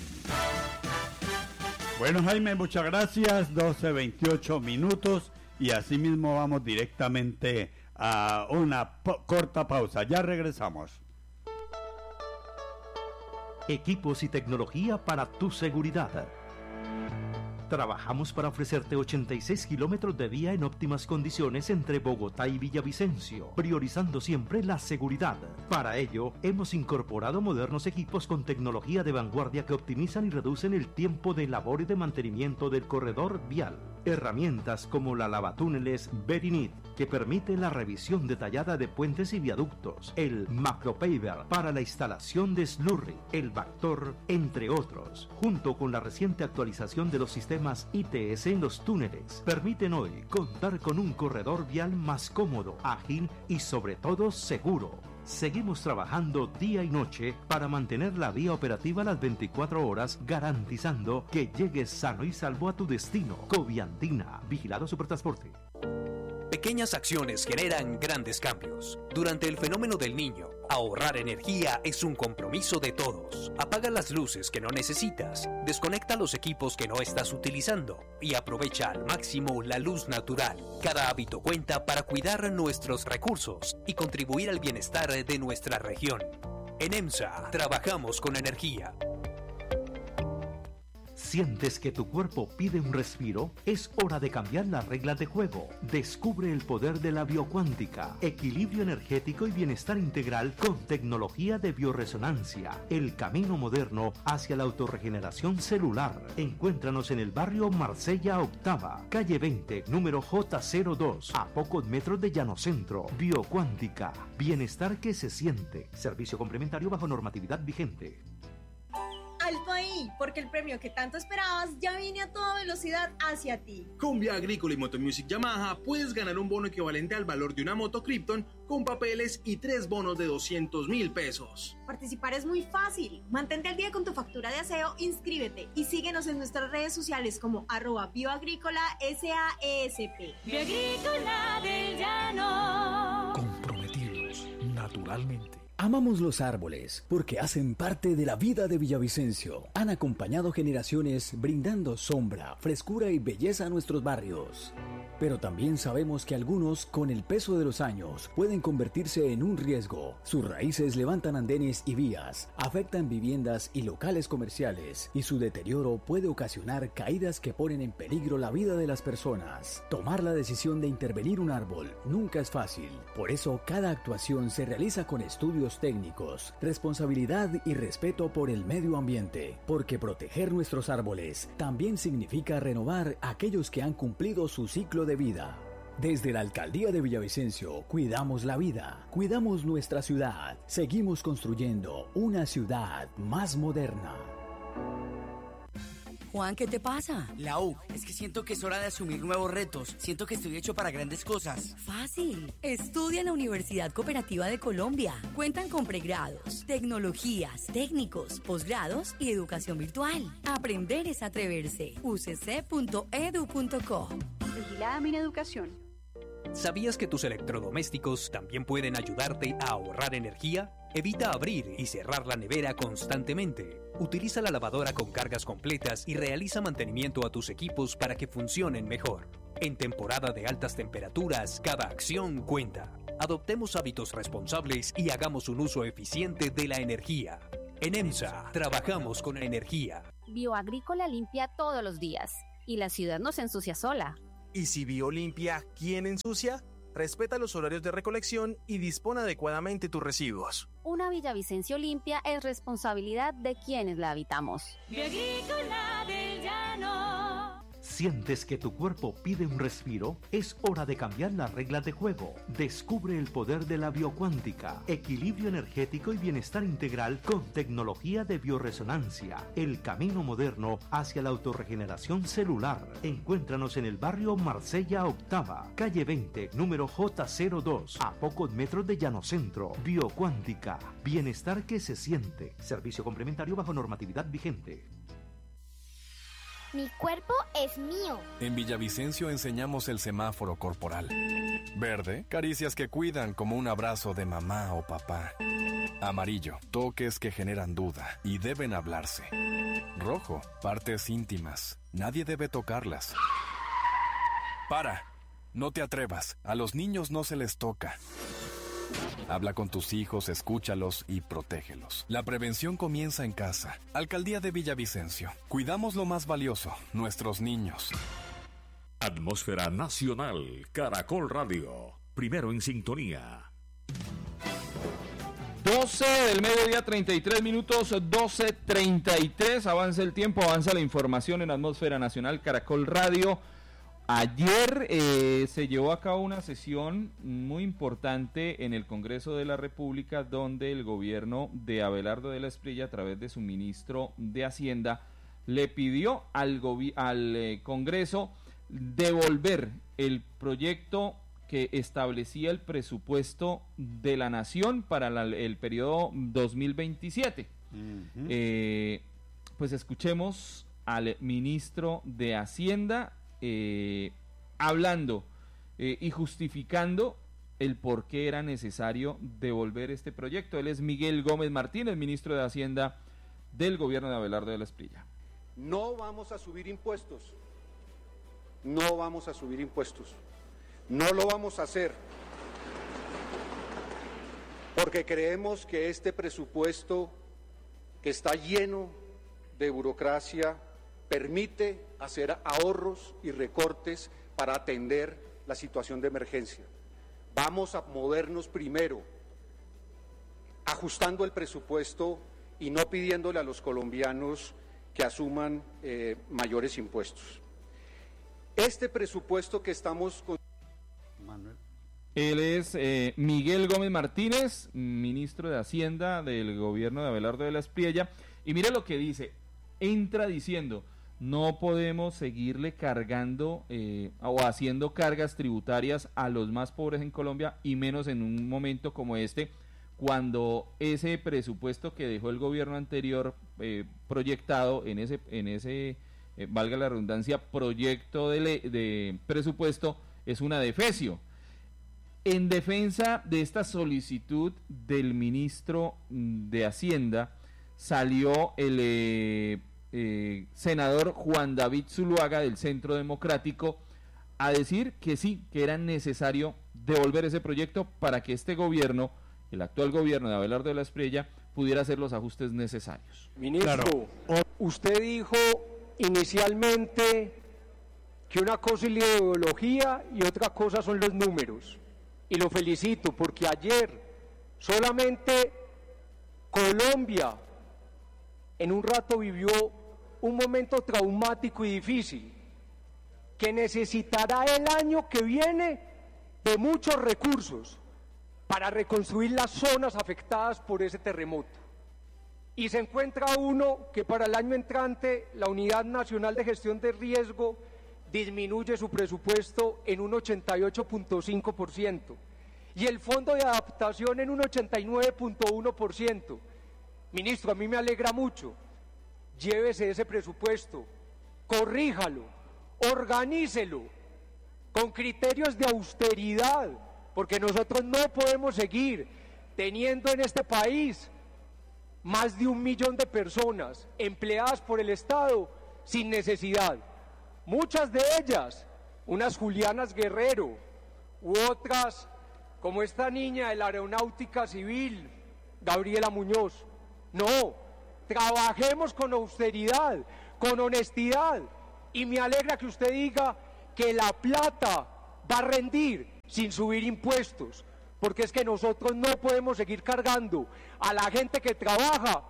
Speaker 1: Bueno, Jaime, muchas gracias. doce veintiocho minutos y así mismo vamos directamente a una po- corta pausa. Ya regresamos.
Speaker 8: equipos y tecnología para tu seguridad. Trabajamos para ofrecerte ochenta y seis kilómetros de vía en óptimas condiciones entre Bogotá y Villavicencio, priorizando siempre la seguridad. Para ello, hemos incorporado modernos equipos con tecnología de vanguardia que optimizan y reducen el tiempo de labor y de mantenimiento del corredor vial. Herramientas como la lavatúneles Verinit, que permite la revisión detallada de puentes y viaductos, el Macropaver para la instalación de slurry, el Vactor, entre otros, junto con la reciente actualización de los sistemas I T S en los túneles, permiten hoy contar con un corredor vial más cómodo, ágil y sobre todo seguro. Seguimos trabajando día y noche para mantener la vía operativa las veinticuatro horas, garantizando que llegues sano y salvo a tu destino. Coviandina, Vigilado Supertransporte.
Speaker 10: Pequeñas acciones generan grandes cambios. Durante el fenómeno del Niño, ahorrar energía es un compromiso de todos. Apaga las luces que no necesitas, desconecta los equipos que no estás utilizando y aprovecha al máximo la luz natural. Cada hábito cuenta para cuidar nuestros recursos y contribuir al bienestar de nuestra región. En EMSA, trabajamos con energía.
Speaker 8: ¿Sientes que tu cuerpo pide un respiro? Es hora de cambiar las reglas de juego. Descubre el poder de la biocuántica, equilibrio energético y bienestar integral con tecnología de bioresonancia. El camino moderno hacia la autorregeneración celular. Encuéntranos en el barrio Marsella Octava, calle veinte, número J cero dos, a pocos metros de Llanocentro. Biocuántica, bienestar que se siente. Servicio complementario bajo normatividad vigente.
Speaker 11: Alto ahí, porque el premio que tanto esperabas ya viene a toda velocidad hacia ti.
Speaker 12: Con Vía Agrícola y Motomusic Yamaha puedes ganar un bono equivalente al valor de una moto Krypton con papeles y tres bonos de doscientos mil pesos.
Speaker 11: Participar es muy fácil. Mantente al día con tu factura de aseo, inscríbete y síguenos en nuestras redes sociales como arroba bioagrícola S A E S P.
Speaker 13: Bioagrícola del Llano.
Speaker 14: Comprometidos naturalmente. Amamos los árboles porque hacen parte de la vida de Villavicencio. Han acompañado generaciones brindando sombra, frescura y belleza a nuestros barrios. Pero también sabemos que algunos, con el peso de los años, pueden convertirse en un riesgo. Sus raíces levantan andenes y vías, afectan viviendas y locales comerciales, y su deterioro puede ocasionar caídas que ponen en peligro la vida de las personas. Tomar la decisión de intervenir un árbol nunca es fácil. Por eso, cada actuación se realiza con estudios técnicos, responsabilidad y respeto por el medio ambiente, porque proteger nuestros árboles también significa renovar aquellos que han cumplido su ciclo de vida. Desde la Alcaldía de Villavicencio, cuidamos la vida, cuidamos nuestra ciudad, seguimos construyendo una ciudad más moderna.
Speaker 15: Juan, ¿qué te pasa?
Speaker 16: Lau, es que siento que es hora de asumir nuevos retos. Siento que estoy hecho para grandes cosas.
Speaker 15: Fácil. Estudia en la Universidad Cooperativa de Colombia. Cuentan con pregrados, tecnologías, técnicos, posgrados y educación virtual. Aprender es atreverse. u c c punto e d u punto co.
Speaker 17: Vigilada Mineducación.
Speaker 10: ¿Sabías que tus electrodomésticos también pueden ayudarte a ahorrar energía? Evita abrir y cerrar la nevera constantemente. Utiliza la lavadora con cargas completas y realiza mantenimiento a tus equipos para que funcionen mejor. En temporada de altas temperaturas, cada acción cuenta. Adoptemos hábitos responsables y hagamos un uso eficiente de la energía. En EMSA, trabajamos con energía.
Speaker 18: Bioagrícola limpia todos los días y la ciudad no se ensucia sola.
Speaker 19: ¿Y si Biolimpia, quién ensucia? Respeta los horarios de recolección y dispone adecuadamente tus residuos.
Speaker 18: Una Villavicencio limpia es responsabilidad de quienes la habitamos.
Speaker 13: Bioagrícola del Llano.
Speaker 8: ¿Sientes que tu cuerpo pide un respiro? Es hora de cambiar las reglas de juego. Descubre el poder de la biocuántica, equilibrio energético y bienestar integral con tecnología de bioresonancia. El camino moderno hacia la autorregeneración celular. Encuéntranos en el barrio Marsella Octava, calle veinte, número J cero dos, a pocos metros de Llanocentro. Biocuántica, bienestar que se siente. Servicio complementario bajo normatividad vigente.
Speaker 20: Mi cuerpo es mío.
Speaker 21: En Villavicencio enseñamos el semáforo corporal. Verde, caricias que cuidan como un abrazo de mamá o papá. Amarillo, toques que generan duda y deben hablarse. Rojo, partes íntimas. Nadie debe tocarlas. Para, no te atrevas. A los niños no se les toca. Habla con tus hijos, escúchalos y protégelos. La prevención comienza en casa. Alcaldía de Villavicencio. Cuidamos lo más valioso, nuestros niños.
Speaker 4: Atmósfera Nacional, Caracol Radio. Primero en sintonía.
Speaker 22: doce del mediodía, treinta y tres minutos, doce treinta y tres. Avanza el tiempo, avanza la información en Atmósfera Nacional, Caracol Radio. Ayer eh, se llevó a cabo una sesión muy importante en el Congreso de la República, donde el gobierno de Abelardo de la Espriella, a través de su ministro de Hacienda, le pidió al, gobi- al eh, Congreso devolver el proyecto que establecía el presupuesto de la Nación para la, el periodo dos mil veintisiete. Uh-huh. Eh, pues escuchemos al ministro de Hacienda Eh, hablando eh, y justificando el por qué era necesario devolver este proyecto. Él es Miguel Gómez Martínez, ministro de Hacienda del gobierno de Abelardo de la Espriella.
Speaker 23: No vamos a subir impuestos, no vamos a subir impuestos, no lo vamos a hacer, porque creemos que este presupuesto, que está lleno de burocracia, permite hacer ahorros y recortes para atender la situación de emergencia. Vamos a movernos primero ajustando el presupuesto y no pidiéndole a los colombianos que asuman eh, mayores impuestos. Este presupuesto que estamos con...
Speaker 22: Manuel. Él es eh, Miguel Gómez Martínez, ministro de Hacienda del gobierno de Abelardo de la Espriella, y mire lo que dice, entra diciendo: no podemos seguirle cargando eh, o haciendo cargas tributarias a los más pobres en Colombia, y menos en un momento como este, cuando ese presupuesto que dejó el gobierno anterior eh, proyectado en ese, en ese eh, valga la redundancia, proyecto de, le, de presupuesto es una defecio. En defensa de esta solicitud del ministro de Hacienda salió el eh, Eh, senador Juan David Zuluaga del Centro Democrático a decir que sí, que era necesario devolver ese proyecto para que este gobierno, el actual gobierno de Abelardo de la Espriella, pudiera hacer los ajustes necesarios.
Speaker 23: Ministro, claro. Usted dijo inicialmente que una cosa es la ideología y otra cosa son los números, y lo felicito porque ayer solamente Colombia en un rato vivió un momento traumático y difícil, que necesitará el año que viene de muchos recursos para reconstruir las zonas afectadas por ese terremoto. Y se encuentra uno que para el año entrante la Unidad Nacional de Gestión de Riesgo disminuye su presupuesto en un ochenta y ocho punto cinco por ciento y el Fondo de Adaptación en un ochenta y nueve punto uno por ciento. Ministro, a mí me alegra mucho. Llévese ese presupuesto, corríjalo, organícelo con criterios de austeridad, porque nosotros no podemos seguir teniendo en este país más de un millón de personas empleadas por el Estado sin necesidad. Muchas de ellas, unas Julianas Guerrero, u otras como esta niña de la Aeronáutica Civil, Gabriela Muñoz. No, trabajemos con austeridad, con honestidad, y me alegra que usted diga que la plata va a rendir sin subir impuestos, porque es que nosotros no podemos seguir cargando a la gente que trabaja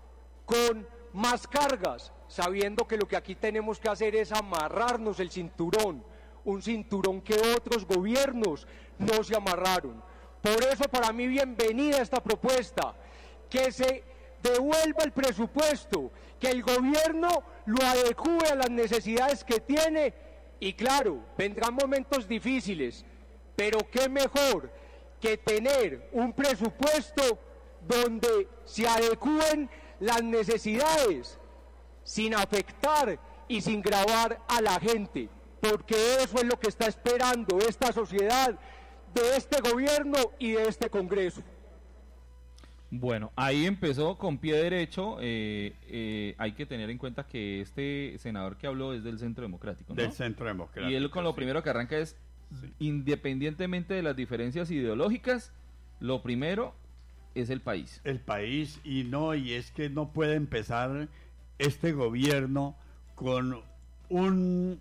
Speaker 23: con más cargas, sabiendo que lo que aquí tenemos que hacer es amarrarnos el cinturón, un cinturón que otros gobiernos no se amarraron. Por eso para mí bienvenida esta propuesta, que se devuelva el presupuesto, que el gobierno lo adecúe a las necesidades que tiene, y claro, vendrán momentos difíciles, pero qué mejor que tener un presupuesto donde se adecúen las necesidades sin afectar y sin gravar a la gente, porque eso es lo que está esperando esta sociedad de este gobierno y de este Congreso.
Speaker 22: Bueno, ahí empezó con pie derecho. Eh, eh, hay que tener en cuenta que este senador que habló es del Centro Democrático, ¿no?
Speaker 1: Del Centro Democrático.
Speaker 22: Y él con lo
Speaker 1: sí.
Speaker 22: primero que arranca es, sí. independientemente de las diferencias ideológicas, lo primero es el país.
Speaker 1: El país, y no, y es que no puede empezar este gobierno con un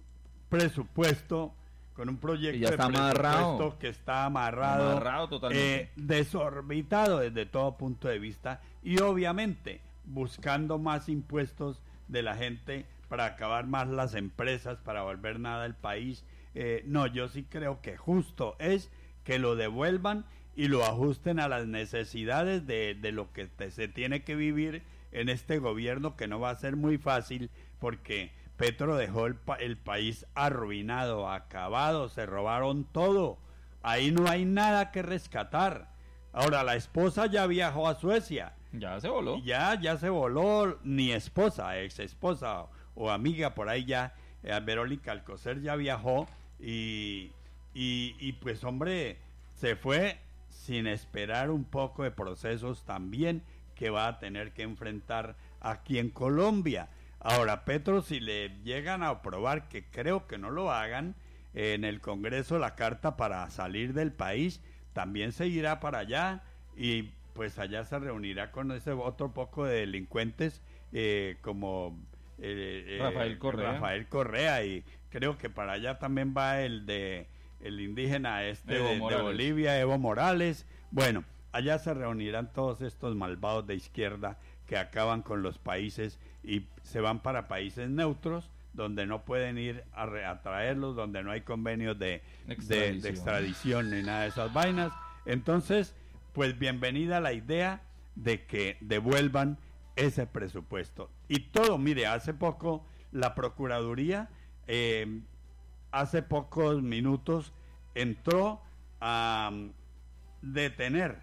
Speaker 1: presupuesto, con un proyecto
Speaker 22: ya está
Speaker 1: de presupuesto
Speaker 22: amarrado.
Speaker 1: que está amarrado,
Speaker 22: Amarrado totalmente.
Speaker 1: eh, desorbitado desde todo punto de vista, y obviamente buscando más impuestos de la gente para acabar más las empresas, para volver nada al país. Eh, no, yo sí creo que justo es que lo devuelvan y lo ajusten a las necesidades de, de lo que te, se tiene que vivir en este gobierno, que no va a ser muy fácil, porque Petro dejó el, pa el país arruinado, acabado, se robaron todo, ahí no hay nada que rescatar. Ahora, la esposa ya viajó a Suecia.
Speaker 22: Ya se voló.
Speaker 1: Ya, ya se voló, ni esposa, ex esposa o amiga por ahí ya, eh, Verónica Alcocer ya viajó y, y, y pues hombre, se fue sin esperar un poco de procesos también que va a tener que enfrentar aquí en Colombia. Ahora, Petro, si le llegan a aprobar, que creo que no lo hagan, eh, en el Congreso la carta para salir del país, también se irá para allá y pues allá se reunirá con ese otro poco de delincuentes eh, como eh,
Speaker 22: Rafael Correa.
Speaker 1: Rafael Correa, y creo que para allá también va el de el indígena este
Speaker 22: Evo
Speaker 1: de, de
Speaker 22: Morales.
Speaker 1: Bolivia, Evo Morales. Bueno, allá se reunirán todos estos malvados de izquierda que acaban con los países y se van para países neutros donde no pueden ir a, re, a traerlos, donde no hay convenios de extradición. De, de extradición ni nada de esas vainas. Entonces, pues bienvenida la idea de que devuelvan ese presupuesto. Y todo, mire, hace poco la Procuraduría, eh, hace pocos minutos, entró a um, detener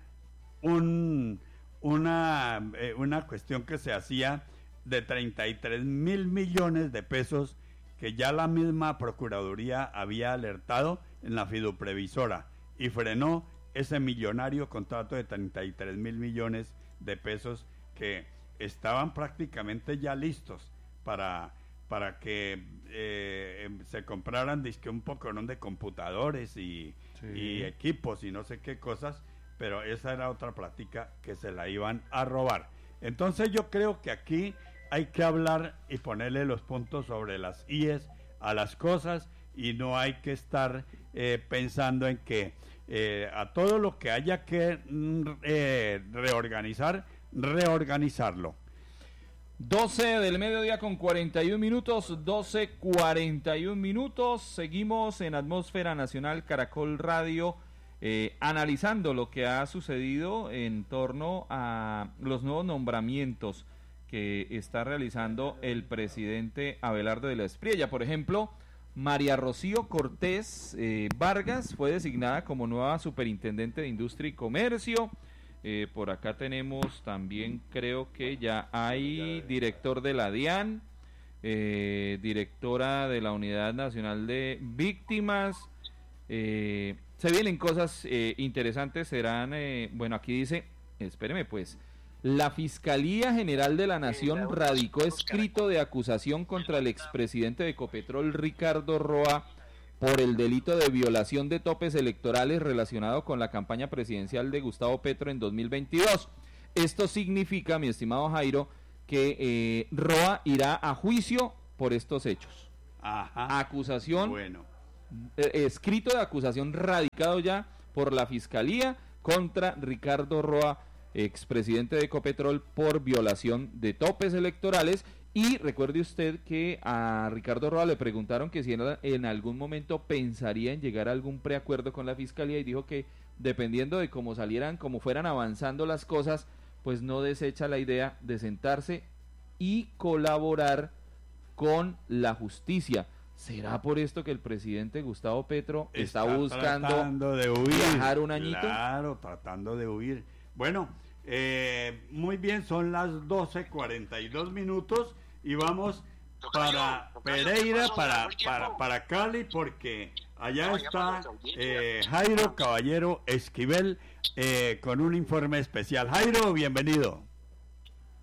Speaker 1: un, una, eh, una cuestión que se hacía de treinta y tres mil millones de pesos que ya la misma Procuraduría había alertado en la fiduprevisora y frenó ese millonario contrato de treinta y tres mil millones de pesos que estaban prácticamente ya listos para, para que eh, se compraran dizque un poconón de computadores y, sí. y equipos y no sé qué cosas, pero esa era otra plática que se la iban a robar. Entonces yo creo que aquí hay que hablar y ponerle los puntos sobre las íes a las cosas y no hay que estar eh, pensando en que eh, a todo lo que haya que eh, reorganizar, reorganizarlo.
Speaker 22: doce del mediodía con cuarenta y un minutos, doce cuarenta y un minutos, seguimos en Atmósfera Nacional Caracol Radio, eh, analizando lo que ha sucedido en torno a los nuevos nombramientos que está realizando el presidente Abelardo de la Espriella. Por ejemplo, María Rocío Cortés eh, Vargas fue designada como nueva superintendente de Industria y Comercio. Eh, por acá tenemos también, creo que ya hay director de la DIAN, eh, directora de la Unidad Nacional de Víctimas. Eh, se vienen cosas eh, interesantes, serán, eh, bueno, aquí dice, espéreme pues, la Fiscalía General de la Nación radicó escrito de acusación contra el expresidente de Ecopetrol, Ricardo Roa, por el delito de violación de topes electorales relacionado con la campaña presidencial de Gustavo Petro en dos mil veintidós. Esto significa, mi estimado Jairo, que eh, Roa irá a juicio por estos hechos.
Speaker 1: Ajá.
Speaker 22: Acusación,
Speaker 1: bueno.
Speaker 22: eh, escrito de acusación radicado ya por la Fiscalía contra Ricardo Roa, expresidente de Ecopetrol, por violación de topes electorales. Y recuerde usted que a Ricardo Roa le preguntaron que si en, en algún momento pensaría en llegar a algún preacuerdo con la Fiscalía y dijo que dependiendo de cómo salieran, cómo fueran avanzando las cosas, pues no desecha la idea de sentarse y colaborar con la justicia. ¿Será por esto que el presidente Gustavo Petro está, está buscando
Speaker 1: de huir,
Speaker 22: viajar un añito?
Speaker 1: Claro, tratando de huir. Bueno, eh, muy bien, son las doce cuarenta y dos minutos y vamos para Pereira, para, para, para Cali, porque allá está eh, Jairo Caballero Esquivel eh, con un informe especial. Jairo, bienvenido.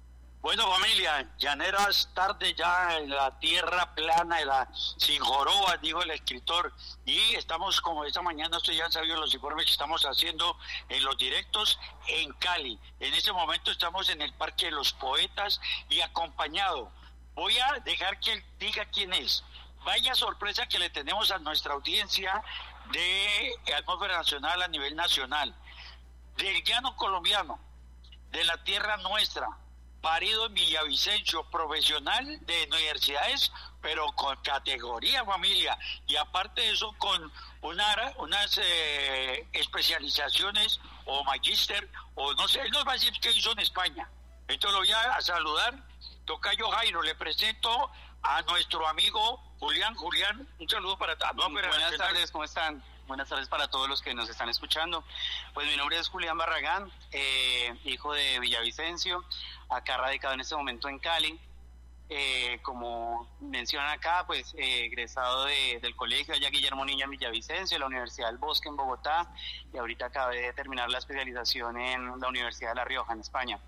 Speaker 5: Bueno, familia, llaneras tarde ya en la tierra plana, en la, sin jorobas, dijo el escritor, y estamos, como esta mañana ustedes ya han sabido los informes que estamos haciendo en los directos en Cali. En este momento estamos en el Parque de los Poetas y acompañado. Voy a dejar que él diga quién es. Vaya sorpresa que le tenemos a nuestra audiencia de Atmósfera Nacional a nivel nacional, del llano colombiano, de la tierra nuestra, parido en Villavicencio, profesional de universidades, pero con categoría, familia, y aparte de eso con una, unas eh, especializaciones o magíster, o no sé, él nos va a decir qué hizo en España. Entonces lo voy a saludar. Tocayo Jairo, le presento a nuestro amigo Julián. Julián, un saludo para todos.
Speaker 6: No, buenas tardes, ¿cómo están? Buenas tardes para todos los que nos están escuchando. Pues mi nombre es Julián Barragán, eh, hijo de Villavicencio, acá radicado en este momento en Cali. Eh, como mencionan acá, pues eh, egresado de, del colegio allá Guillermo Niña en Villavicencio, la Universidad del Bosque en Bogotá, y ahorita acabé de terminar la especialización en la Universidad de La Rioja, en España.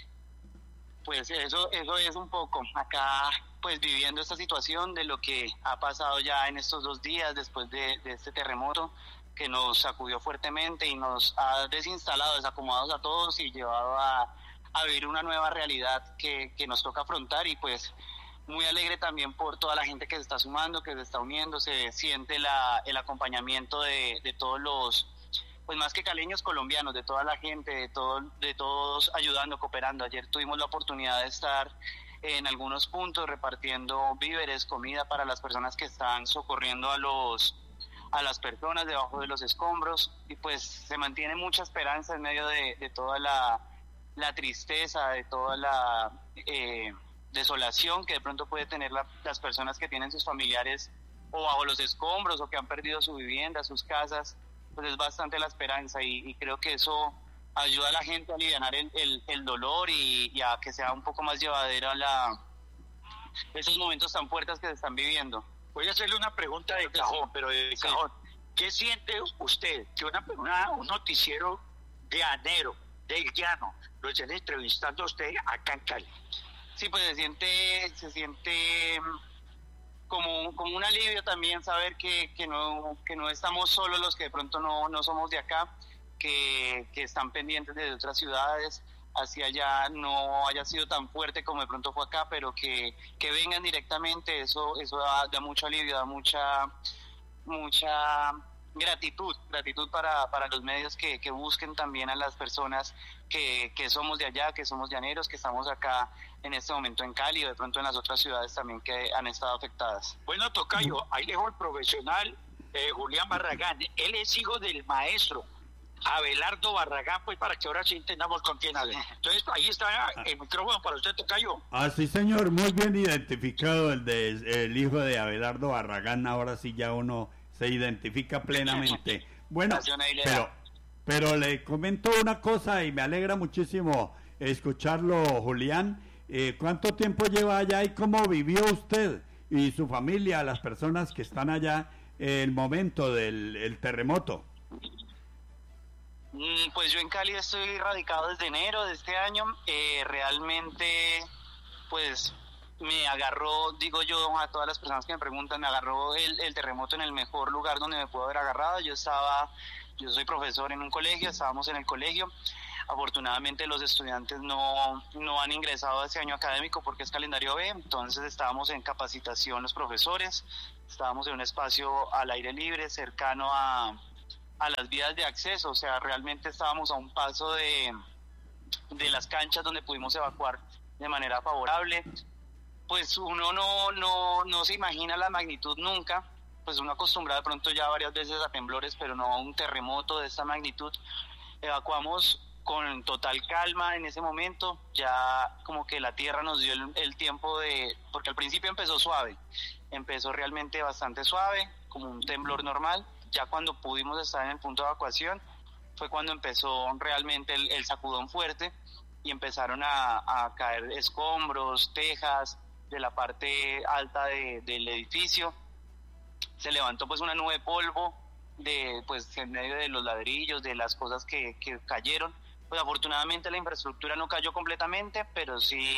Speaker 6: Pues eso, eso es un poco acá, pues viviendo esta situación de lo que ha pasado ya en estos dos días después de, de este terremoto que nos sacudió fuertemente y nos ha desinstalado, desacomodados a todos y llevado a, a vivir una nueva realidad que, que nos toca afrontar. Y pues muy alegre también por toda la gente que se está sumando, que se está uniendo, se siente la, el acompañamiento de, de todos los, pues más que caleños, colombianos, de toda la gente, de, todo, de todos ayudando, cooperando. Ayer tuvimos la oportunidad de estar en algunos puntos repartiendo víveres, comida para las personas que están socorriendo a los a las personas debajo de los escombros, y pues se mantiene mucha esperanza en medio de, de toda la, la tristeza, de toda la eh, desolación que de pronto puede tener la, las personas que tienen sus familiares o bajo los escombros o que han perdido su vivienda, sus casas. Pues es bastante la esperanza, y, y creo que eso ayuda a la gente a aliviar el, el, el dolor y, y a que sea un poco más llevadera la, esos momentos tan fuertes que se están viviendo.
Speaker 5: Voy a hacerle una pregunta de cajón, pero de sí. cajón. ¿Qué siente usted que una, una, un noticiero llanero, del llano, lo estén entrevistando a usted acá en Cali?
Speaker 6: Sí, pues se siente, se siente como, como un alivio también saber que, que, no, que no estamos solos los que de pronto no, no somos de acá, que, que están pendientes de otras ciudades, hacia allá no haya sido tan fuerte como de pronto fue acá, pero que, que vengan directamente, eso eso da, da mucho alivio, da mucha mucha gratitud, gratitud para, para los medios que, que busquen también a las personas que, que somos de allá, que somos llaneros, que estamos acá en este momento en Cali o de pronto en las otras ciudades también que han estado afectadas.
Speaker 5: Bueno, tocayo, ahí dejo el profesional eh, Julián Barragán, él es hijo del maestro Abelardo Barragán, pues para que ahora sí entendamos con quién habla. Entonces ahí está el micrófono para usted, tocayo.
Speaker 1: Ah, sí, señor, muy bien identificado el de el hijo de Abelardo Barragán. Ahora sí ya uno se identifica plenamente. Bueno, pero pero le comento una cosa y me alegra muchísimo escucharlo, Julián. Eh, ¿Cuánto tiempo lleva allá y cómo vivió usted y su familia, las personas que están allá, el momento del el terremoto?
Speaker 6: Pues yo en Cali estoy radicado desde enero de este año. Eh, realmente, pues me agarró, digo yo a todas las personas que me preguntan, me agarró el, el terremoto en el mejor lugar donde me puedo haber agarrado. Yo estaba, yo soy profesor en un colegio, estábamos en el colegio. Afortunadamente los estudiantes no, no han ingresado a ese año académico porque es calendario B, entonces estábamos en capacitación los profesores, estábamos en un espacio al aire libre, cercano a... a las vías de acceso, o sea, realmente estábamos a un paso de, de las canchas donde pudimos evacuar de manera favorable. Pues uno no, no, no se imagina la magnitud nunca, pues uno acostumbrado de pronto ya varias veces a temblores, pero no a un terremoto de esta magnitud. Evacuamos con total calma en ese momento, ya como que la tierra nos dio el, el tiempo de, porque al principio empezó suave, empezó realmente bastante suave, como un temblor normal. Ya cuando pudimos estar en el punto de evacuación fue cuando empezó realmente el, el sacudón fuerte y empezaron a, a caer escombros, tejas de la parte alta de, del edificio. Se levantó pues una nube de polvo de, pues, en medio de los ladrillos, de las cosas que, que cayeron. Pues afortunadamente la infraestructura no cayó completamente, pero sí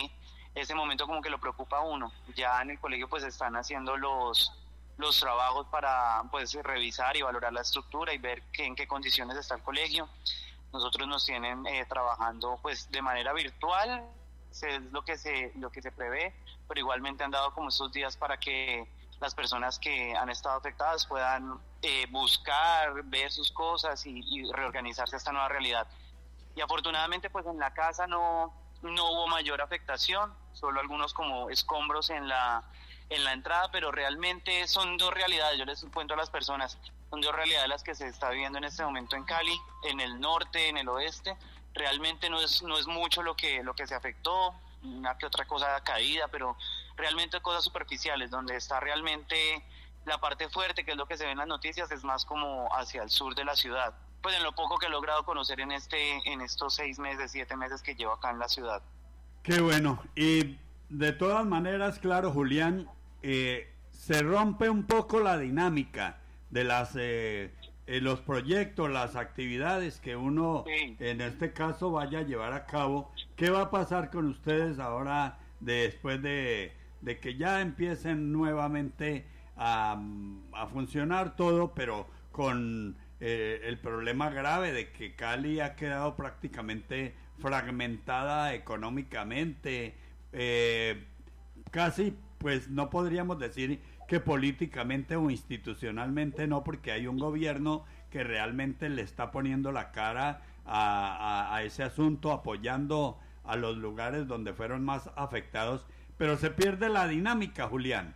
Speaker 6: ese momento como que lo preocupa a uno. Ya en el colegio pues están haciendo los, los trabajos para pues revisar y valorar la estructura y ver que, en qué condiciones está el colegio. Nosotros nos tienen eh, trabajando pues de manera virtual, es lo que se lo que se prevé, pero igualmente han dado como estos días para que las personas que han estado afectadas puedan eh, buscar, ver sus cosas y, y reorganizarse a esta nueva realidad. Y afortunadamente pues en la casa no, no hubo mayor afectación, solo algunos como escombros en la, en la entrada, pero realmente son dos realidades, yo les cuento a las personas, son dos realidades las que se está viviendo en este momento en Cali, en el norte, en el oeste. Realmente no es no es mucho lo que lo que se afectó, una que otra cosa caída, pero realmente cosas superficiales, donde está realmente la parte fuerte, que es lo que se ve en las noticias, es más como hacia el sur de la ciudad. Pues en lo poco que he logrado conocer en este en estos seis meses, siete meses que llevo acá en la ciudad.
Speaker 1: Qué bueno. Y de todas maneras, claro, Julián, eh, se rompe un poco la dinámica de las eh, eh, los proyectos, las actividades que uno, sí. en este caso, vaya a llevar a cabo. ¿Qué va a pasar con ustedes ahora de, después de, de que ya empiecen nuevamente a, a funcionar todo, pero con eh, el problema grave de que Cali ha quedado prácticamente fragmentada económicamente, eh, casi pues no podríamos decir que políticamente o institucionalmente no, porque hay un gobierno que realmente le está poniendo la cara a, a, a ese asunto, apoyando a los lugares donde fueron más afectados, pero se pierde la dinámica, Julián.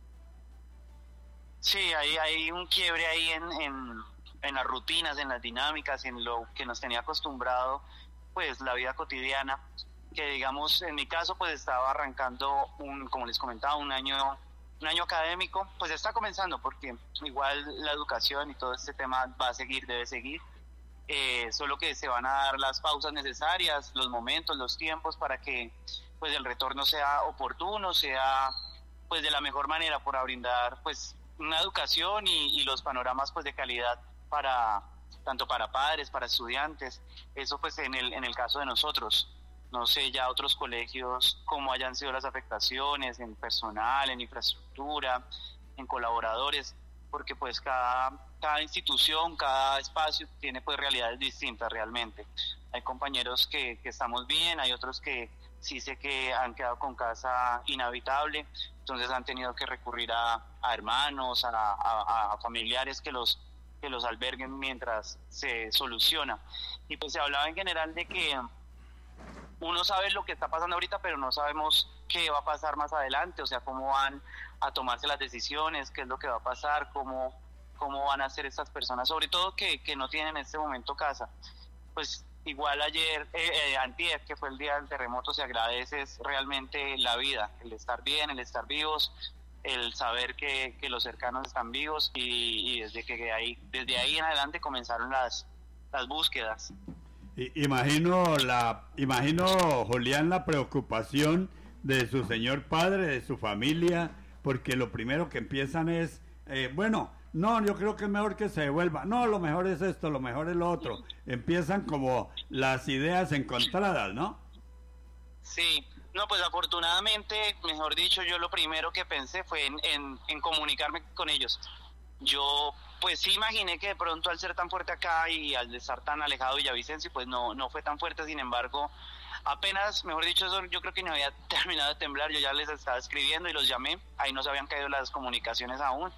Speaker 6: Sí, hay, hay un quiebre ahí en, en, en las rutinas, en las dinámicas, en lo que nos tenía acostumbrado, pues la vida cotidiana, que digamos, en mi caso, pues estaba arrancando, un como les comentaba, un año... un año académico, pues está comenzando, porque igual la educación y todo este tema va a seguir, debe seguir, eh, solo que se van a dar las pausas necesarias, los momentos, los tiempos para que pues el retorno sea oportuno, sea pues de la mejor manera, para brindar pues una educación y, y los panoramas pues de calidad para tanto para padres, para estudiantes. Eso pues en el en el caso de nosotros. No sé ya otros colegios cómo hayan sido las afectaciones en personal, en infraestructura, en colaboradores, porque pues cada, cada institución, cada espacio tiene pues realidades distintas realmente. Hay compañeros que, que estamos bien, hay otros que sí sé que han quedado con casa inhabitable, entonces han tenido que recurrir a, a hermanos, a, a, a familiares que los, que los alberguen mientras se soluciona. Y pues se hablaba en general de que uno sabe lo que está pasando ahorita, pero no sabemos qué va a pasar más adelante, o sea, cómo van a tomarse las decisiones, qué es lo que va a pasar, cómo, cómo van a ser estas personas, sobre todo que, que no tienen en este momento casa. Pues igual ayer, eh, eh, antier, que fue el día del terremoto, se agradece es realmente la vida, el estar bien, el estar vivos, el saber que, que los cercanos están vivos, y, y desde que ahí, desde ahí en adelante comenzaron las, las búsquedas.
Speaker 1: Imagino, la, imagino, Julián, la preocupación de su señor padre, de su familia, porque lo primero que empiezan es, eh, bueno, no, yo creo que es mejor que se devuelva, no, lo mejor es esto, lo mejor es lo otro. Empiezan como las ideas encontradas, ¿no?
Speaker 6: Sí, no, pues afortunadamente, mejor dicho, yo lo primero que pensé fue en, en, en comunicarme con ellos. Yo pues sí imaginé que de pronto al ser tan fuerte acá y al estar tan alejado de Villavicencio, pues no no fue tan fuerte. Sin embargo, apenas, mejor dicho, eso yo creo que no había terminado de temblar, yo ya les estaba escribiendo y los llamé, ahí no se habían caído las comunicaciones aún,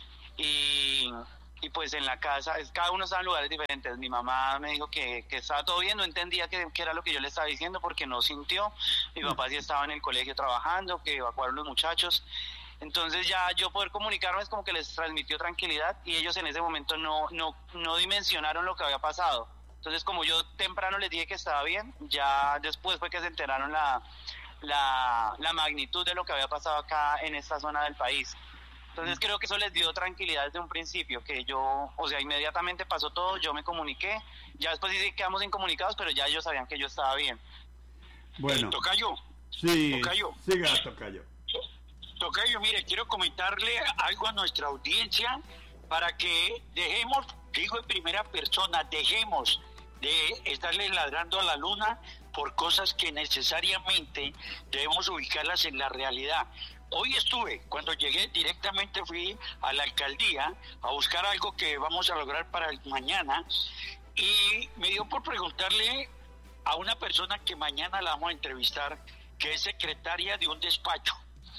Speaker 6: y, y pues en la casa, cada uno estaba en lugares diferentes. Mi mamá me dijo que, que estaba todo bien, no entendía qué era lo que yo le estaba diciendo porque no sintió. Mi papá sí estaba en el colegio trabajando, que evacuaron los muchachos. Entonces ya yo poder comunicarme es como que les transmitió tranquilidad, y ellos en ese momento no no no dimensionaron lo que había pasado. Entonces, como yo temprano les dije que estaba bien, ya después fue que se enteraron la la, la magnitud de lo que había pasado acá en esta zona del país. Entonces creo que eso les dio tranquilidad desde un principio, que yo, o sea, inmediatamente pasó todo, yo me comuniqué, ya después sí quedamos incomunicados, pero ya ellos sabían que yo estaba bien.
Speaker 1: Bueno.
Speaker 5: Eh, tocayo.
Speaker 1: Sí,
Speaker 5: tocayo.
Speaker 1: Siga, tocayo.
Speaker 5: Tocayo, mire, quiero comentarle algo a nuestra audiencia para que dejemos, digo en primera persona, dejemos de estarle ladrando a la luna por cosas que necesariamente debemos ubicarlas en la realidad. Hoy estuve, cuando llegué directamente fui a la alcaldía a buscar algo que vamos a lograr para el mañana, y me dio por preguntarle a una persona que mañana la vamos a entrevistar, que es secretaria de un despacho,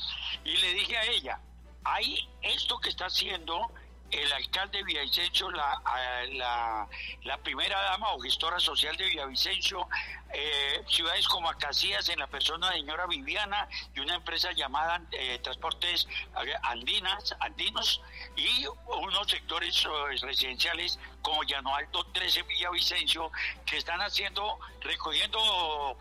Speaker 5: y le dije a ella, hay esto que está haciendo el alcalde de Villavicencio, la, la, la primera dama o gestora social de Villavicencio, eh, ciudades como Acacías en la persona de señora Viviana y una empresa llamada eh, Transportes Andinas, Andinos, y unos sectores uh, residenciales como Llano Alto trece Villavicencio, que están haciendo, recogiendo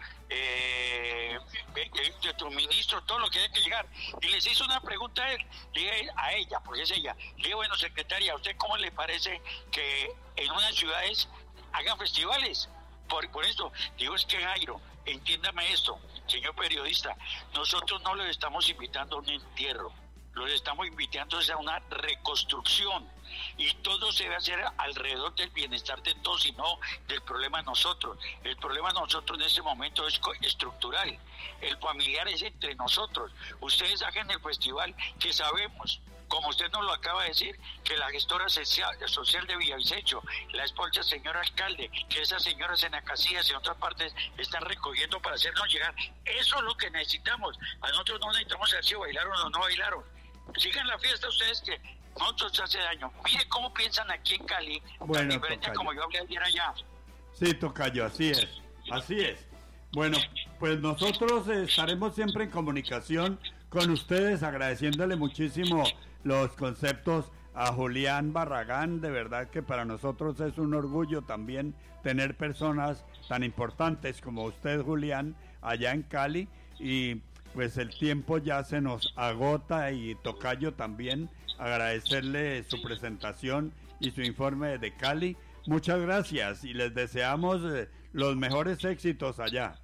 Speaker 5: eh, de tu ministro, todo lo que hay que llegar. Y les hizo una pregunta a él, le dije a ella, porque es ella, le dije, bueno, secretaria, ¿a usted cómo le parece que en unas ciudades hagan festivales? Por, por esto, digo, es que Jairo, entiéndame esto, señor periodista, nosotros no los estamos invitando a un entierro, los estamos invitando a una reconstrucción, y todo se debe hacer alrededor del bienestar de todos y no del problema de nosotros. El problema de nosotros en este momento es estructural, el familiar es entre nosotros. Ustedes hagan el festival que sabemos, como usted nos lo acaba de decir, que la gestora social, social de Villavicencio, la esposa señor alcalde, que esas señoras en Acacías y en otras partes están recogiendo para hacernos llegar. Eso es lo que necesitamos. A nosotros no necesitamos saber si bailaron o no bailaron. Sigan la fiesta ustedes, que nosotros hace daño. Mire cómo piensan aquí en Cali,
Speaker 1: bueno,
Speaker 5: tan diferente como yo hablé ayer allá.
Speaker 1: Sí, tocayo, así es, así es. Bueno, pues nosotros estaremos siempre en comunicación con ustedes, agradeciéndole muchísimo los conceptos a Julián Barragán. De verdad que para nosotros es un orgullo también tener personas tan importantes como usted, Julián, allá en Cali, y pues el tiempo ya se nos agota, y tocayo también agradecerle su presentación y su informe de Cali. Muchas gracias y les deseamos eh, los mejores éxitos allá.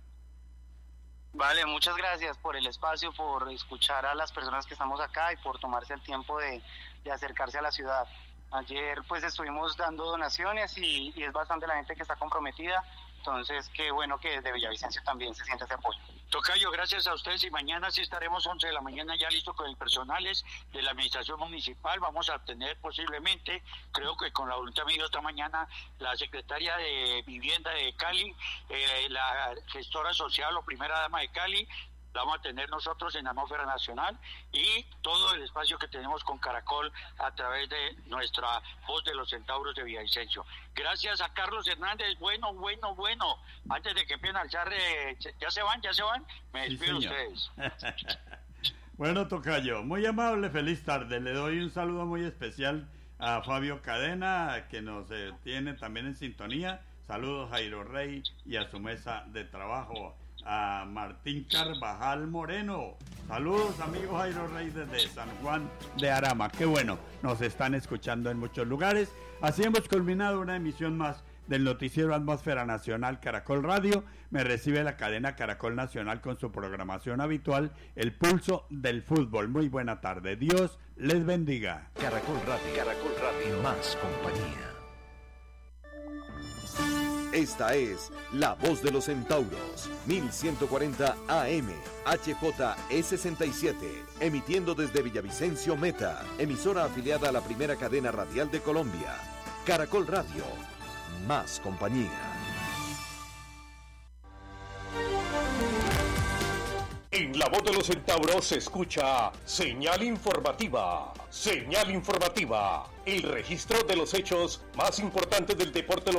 Speaker 6: Vale, muchas gracias por el espacio, por escuchar a las personas que estamos acá y por tomarse el tiempo de, de acercarse a la ciudad. Ayer pues estuvimos dando donaciones y, y es bastante la gente que está comprometida, entonces qué bueno que desde Villavicencio también se siente ese apoyo.
Speaker 5: Tocayo, gracias a ustedes, y mañana sí estaremos once de la mañana ya listo con el personales de la administración municipal. Vamos a tener posiblemente, creo que con la voluntad mía esta mañana, la secretaria de Vivienda de Cali, eh, la gestora social o primera dama de Cali, la vamos a tener nosotros en Atmósfera Nacional, y todo el espacio que tenemos con Caracol a través de nuestra Voz de los Centauros de Villavicencio. Gracias a Carlos Hernández. Bueno, bueno, bueno. Antes de que empiecen a alzar, eh, ya se van, ya se van. Me despido de ustedes.
Speaker 1: Bueno, tocayo, muy amable, feliz tarde. Le doy un saludo muy especial a Fabio Cadena, que nos eh, tiene también en sintonía. Saludos a Jairo Rey y a su mesa de trabajo. A Martín Carvajal Moreno. Saludos, amigos Jairo Rey desde San Juan de Arama. Qué bueno, nos están escuchando en muchos lugares. Así hemos culminado una emisión más del noticiero Atmósfera Nacional Caracol Radio. Me recibe la cadena Caracol Nacional con su programación habitual, El Pulso del Fútbol. Muy buena tarde, Dios les bendiga.
Speaker 3: Caracol Radio, Caracol Radio, más compañía. Esta es La Voz de los Centauros, mil ciento cuarenta A M, H J E sesenta y siete, emitiendo desde Villavicencio Meta, emisora afiliada a la primera cadena radial de Colombia. Caracol Radio, más compañía.
Speaker 7: En La Voz de los Centauros se escucha Señal Informativa. Señal Informativa, el registro de los hechos más importantes del deporte local.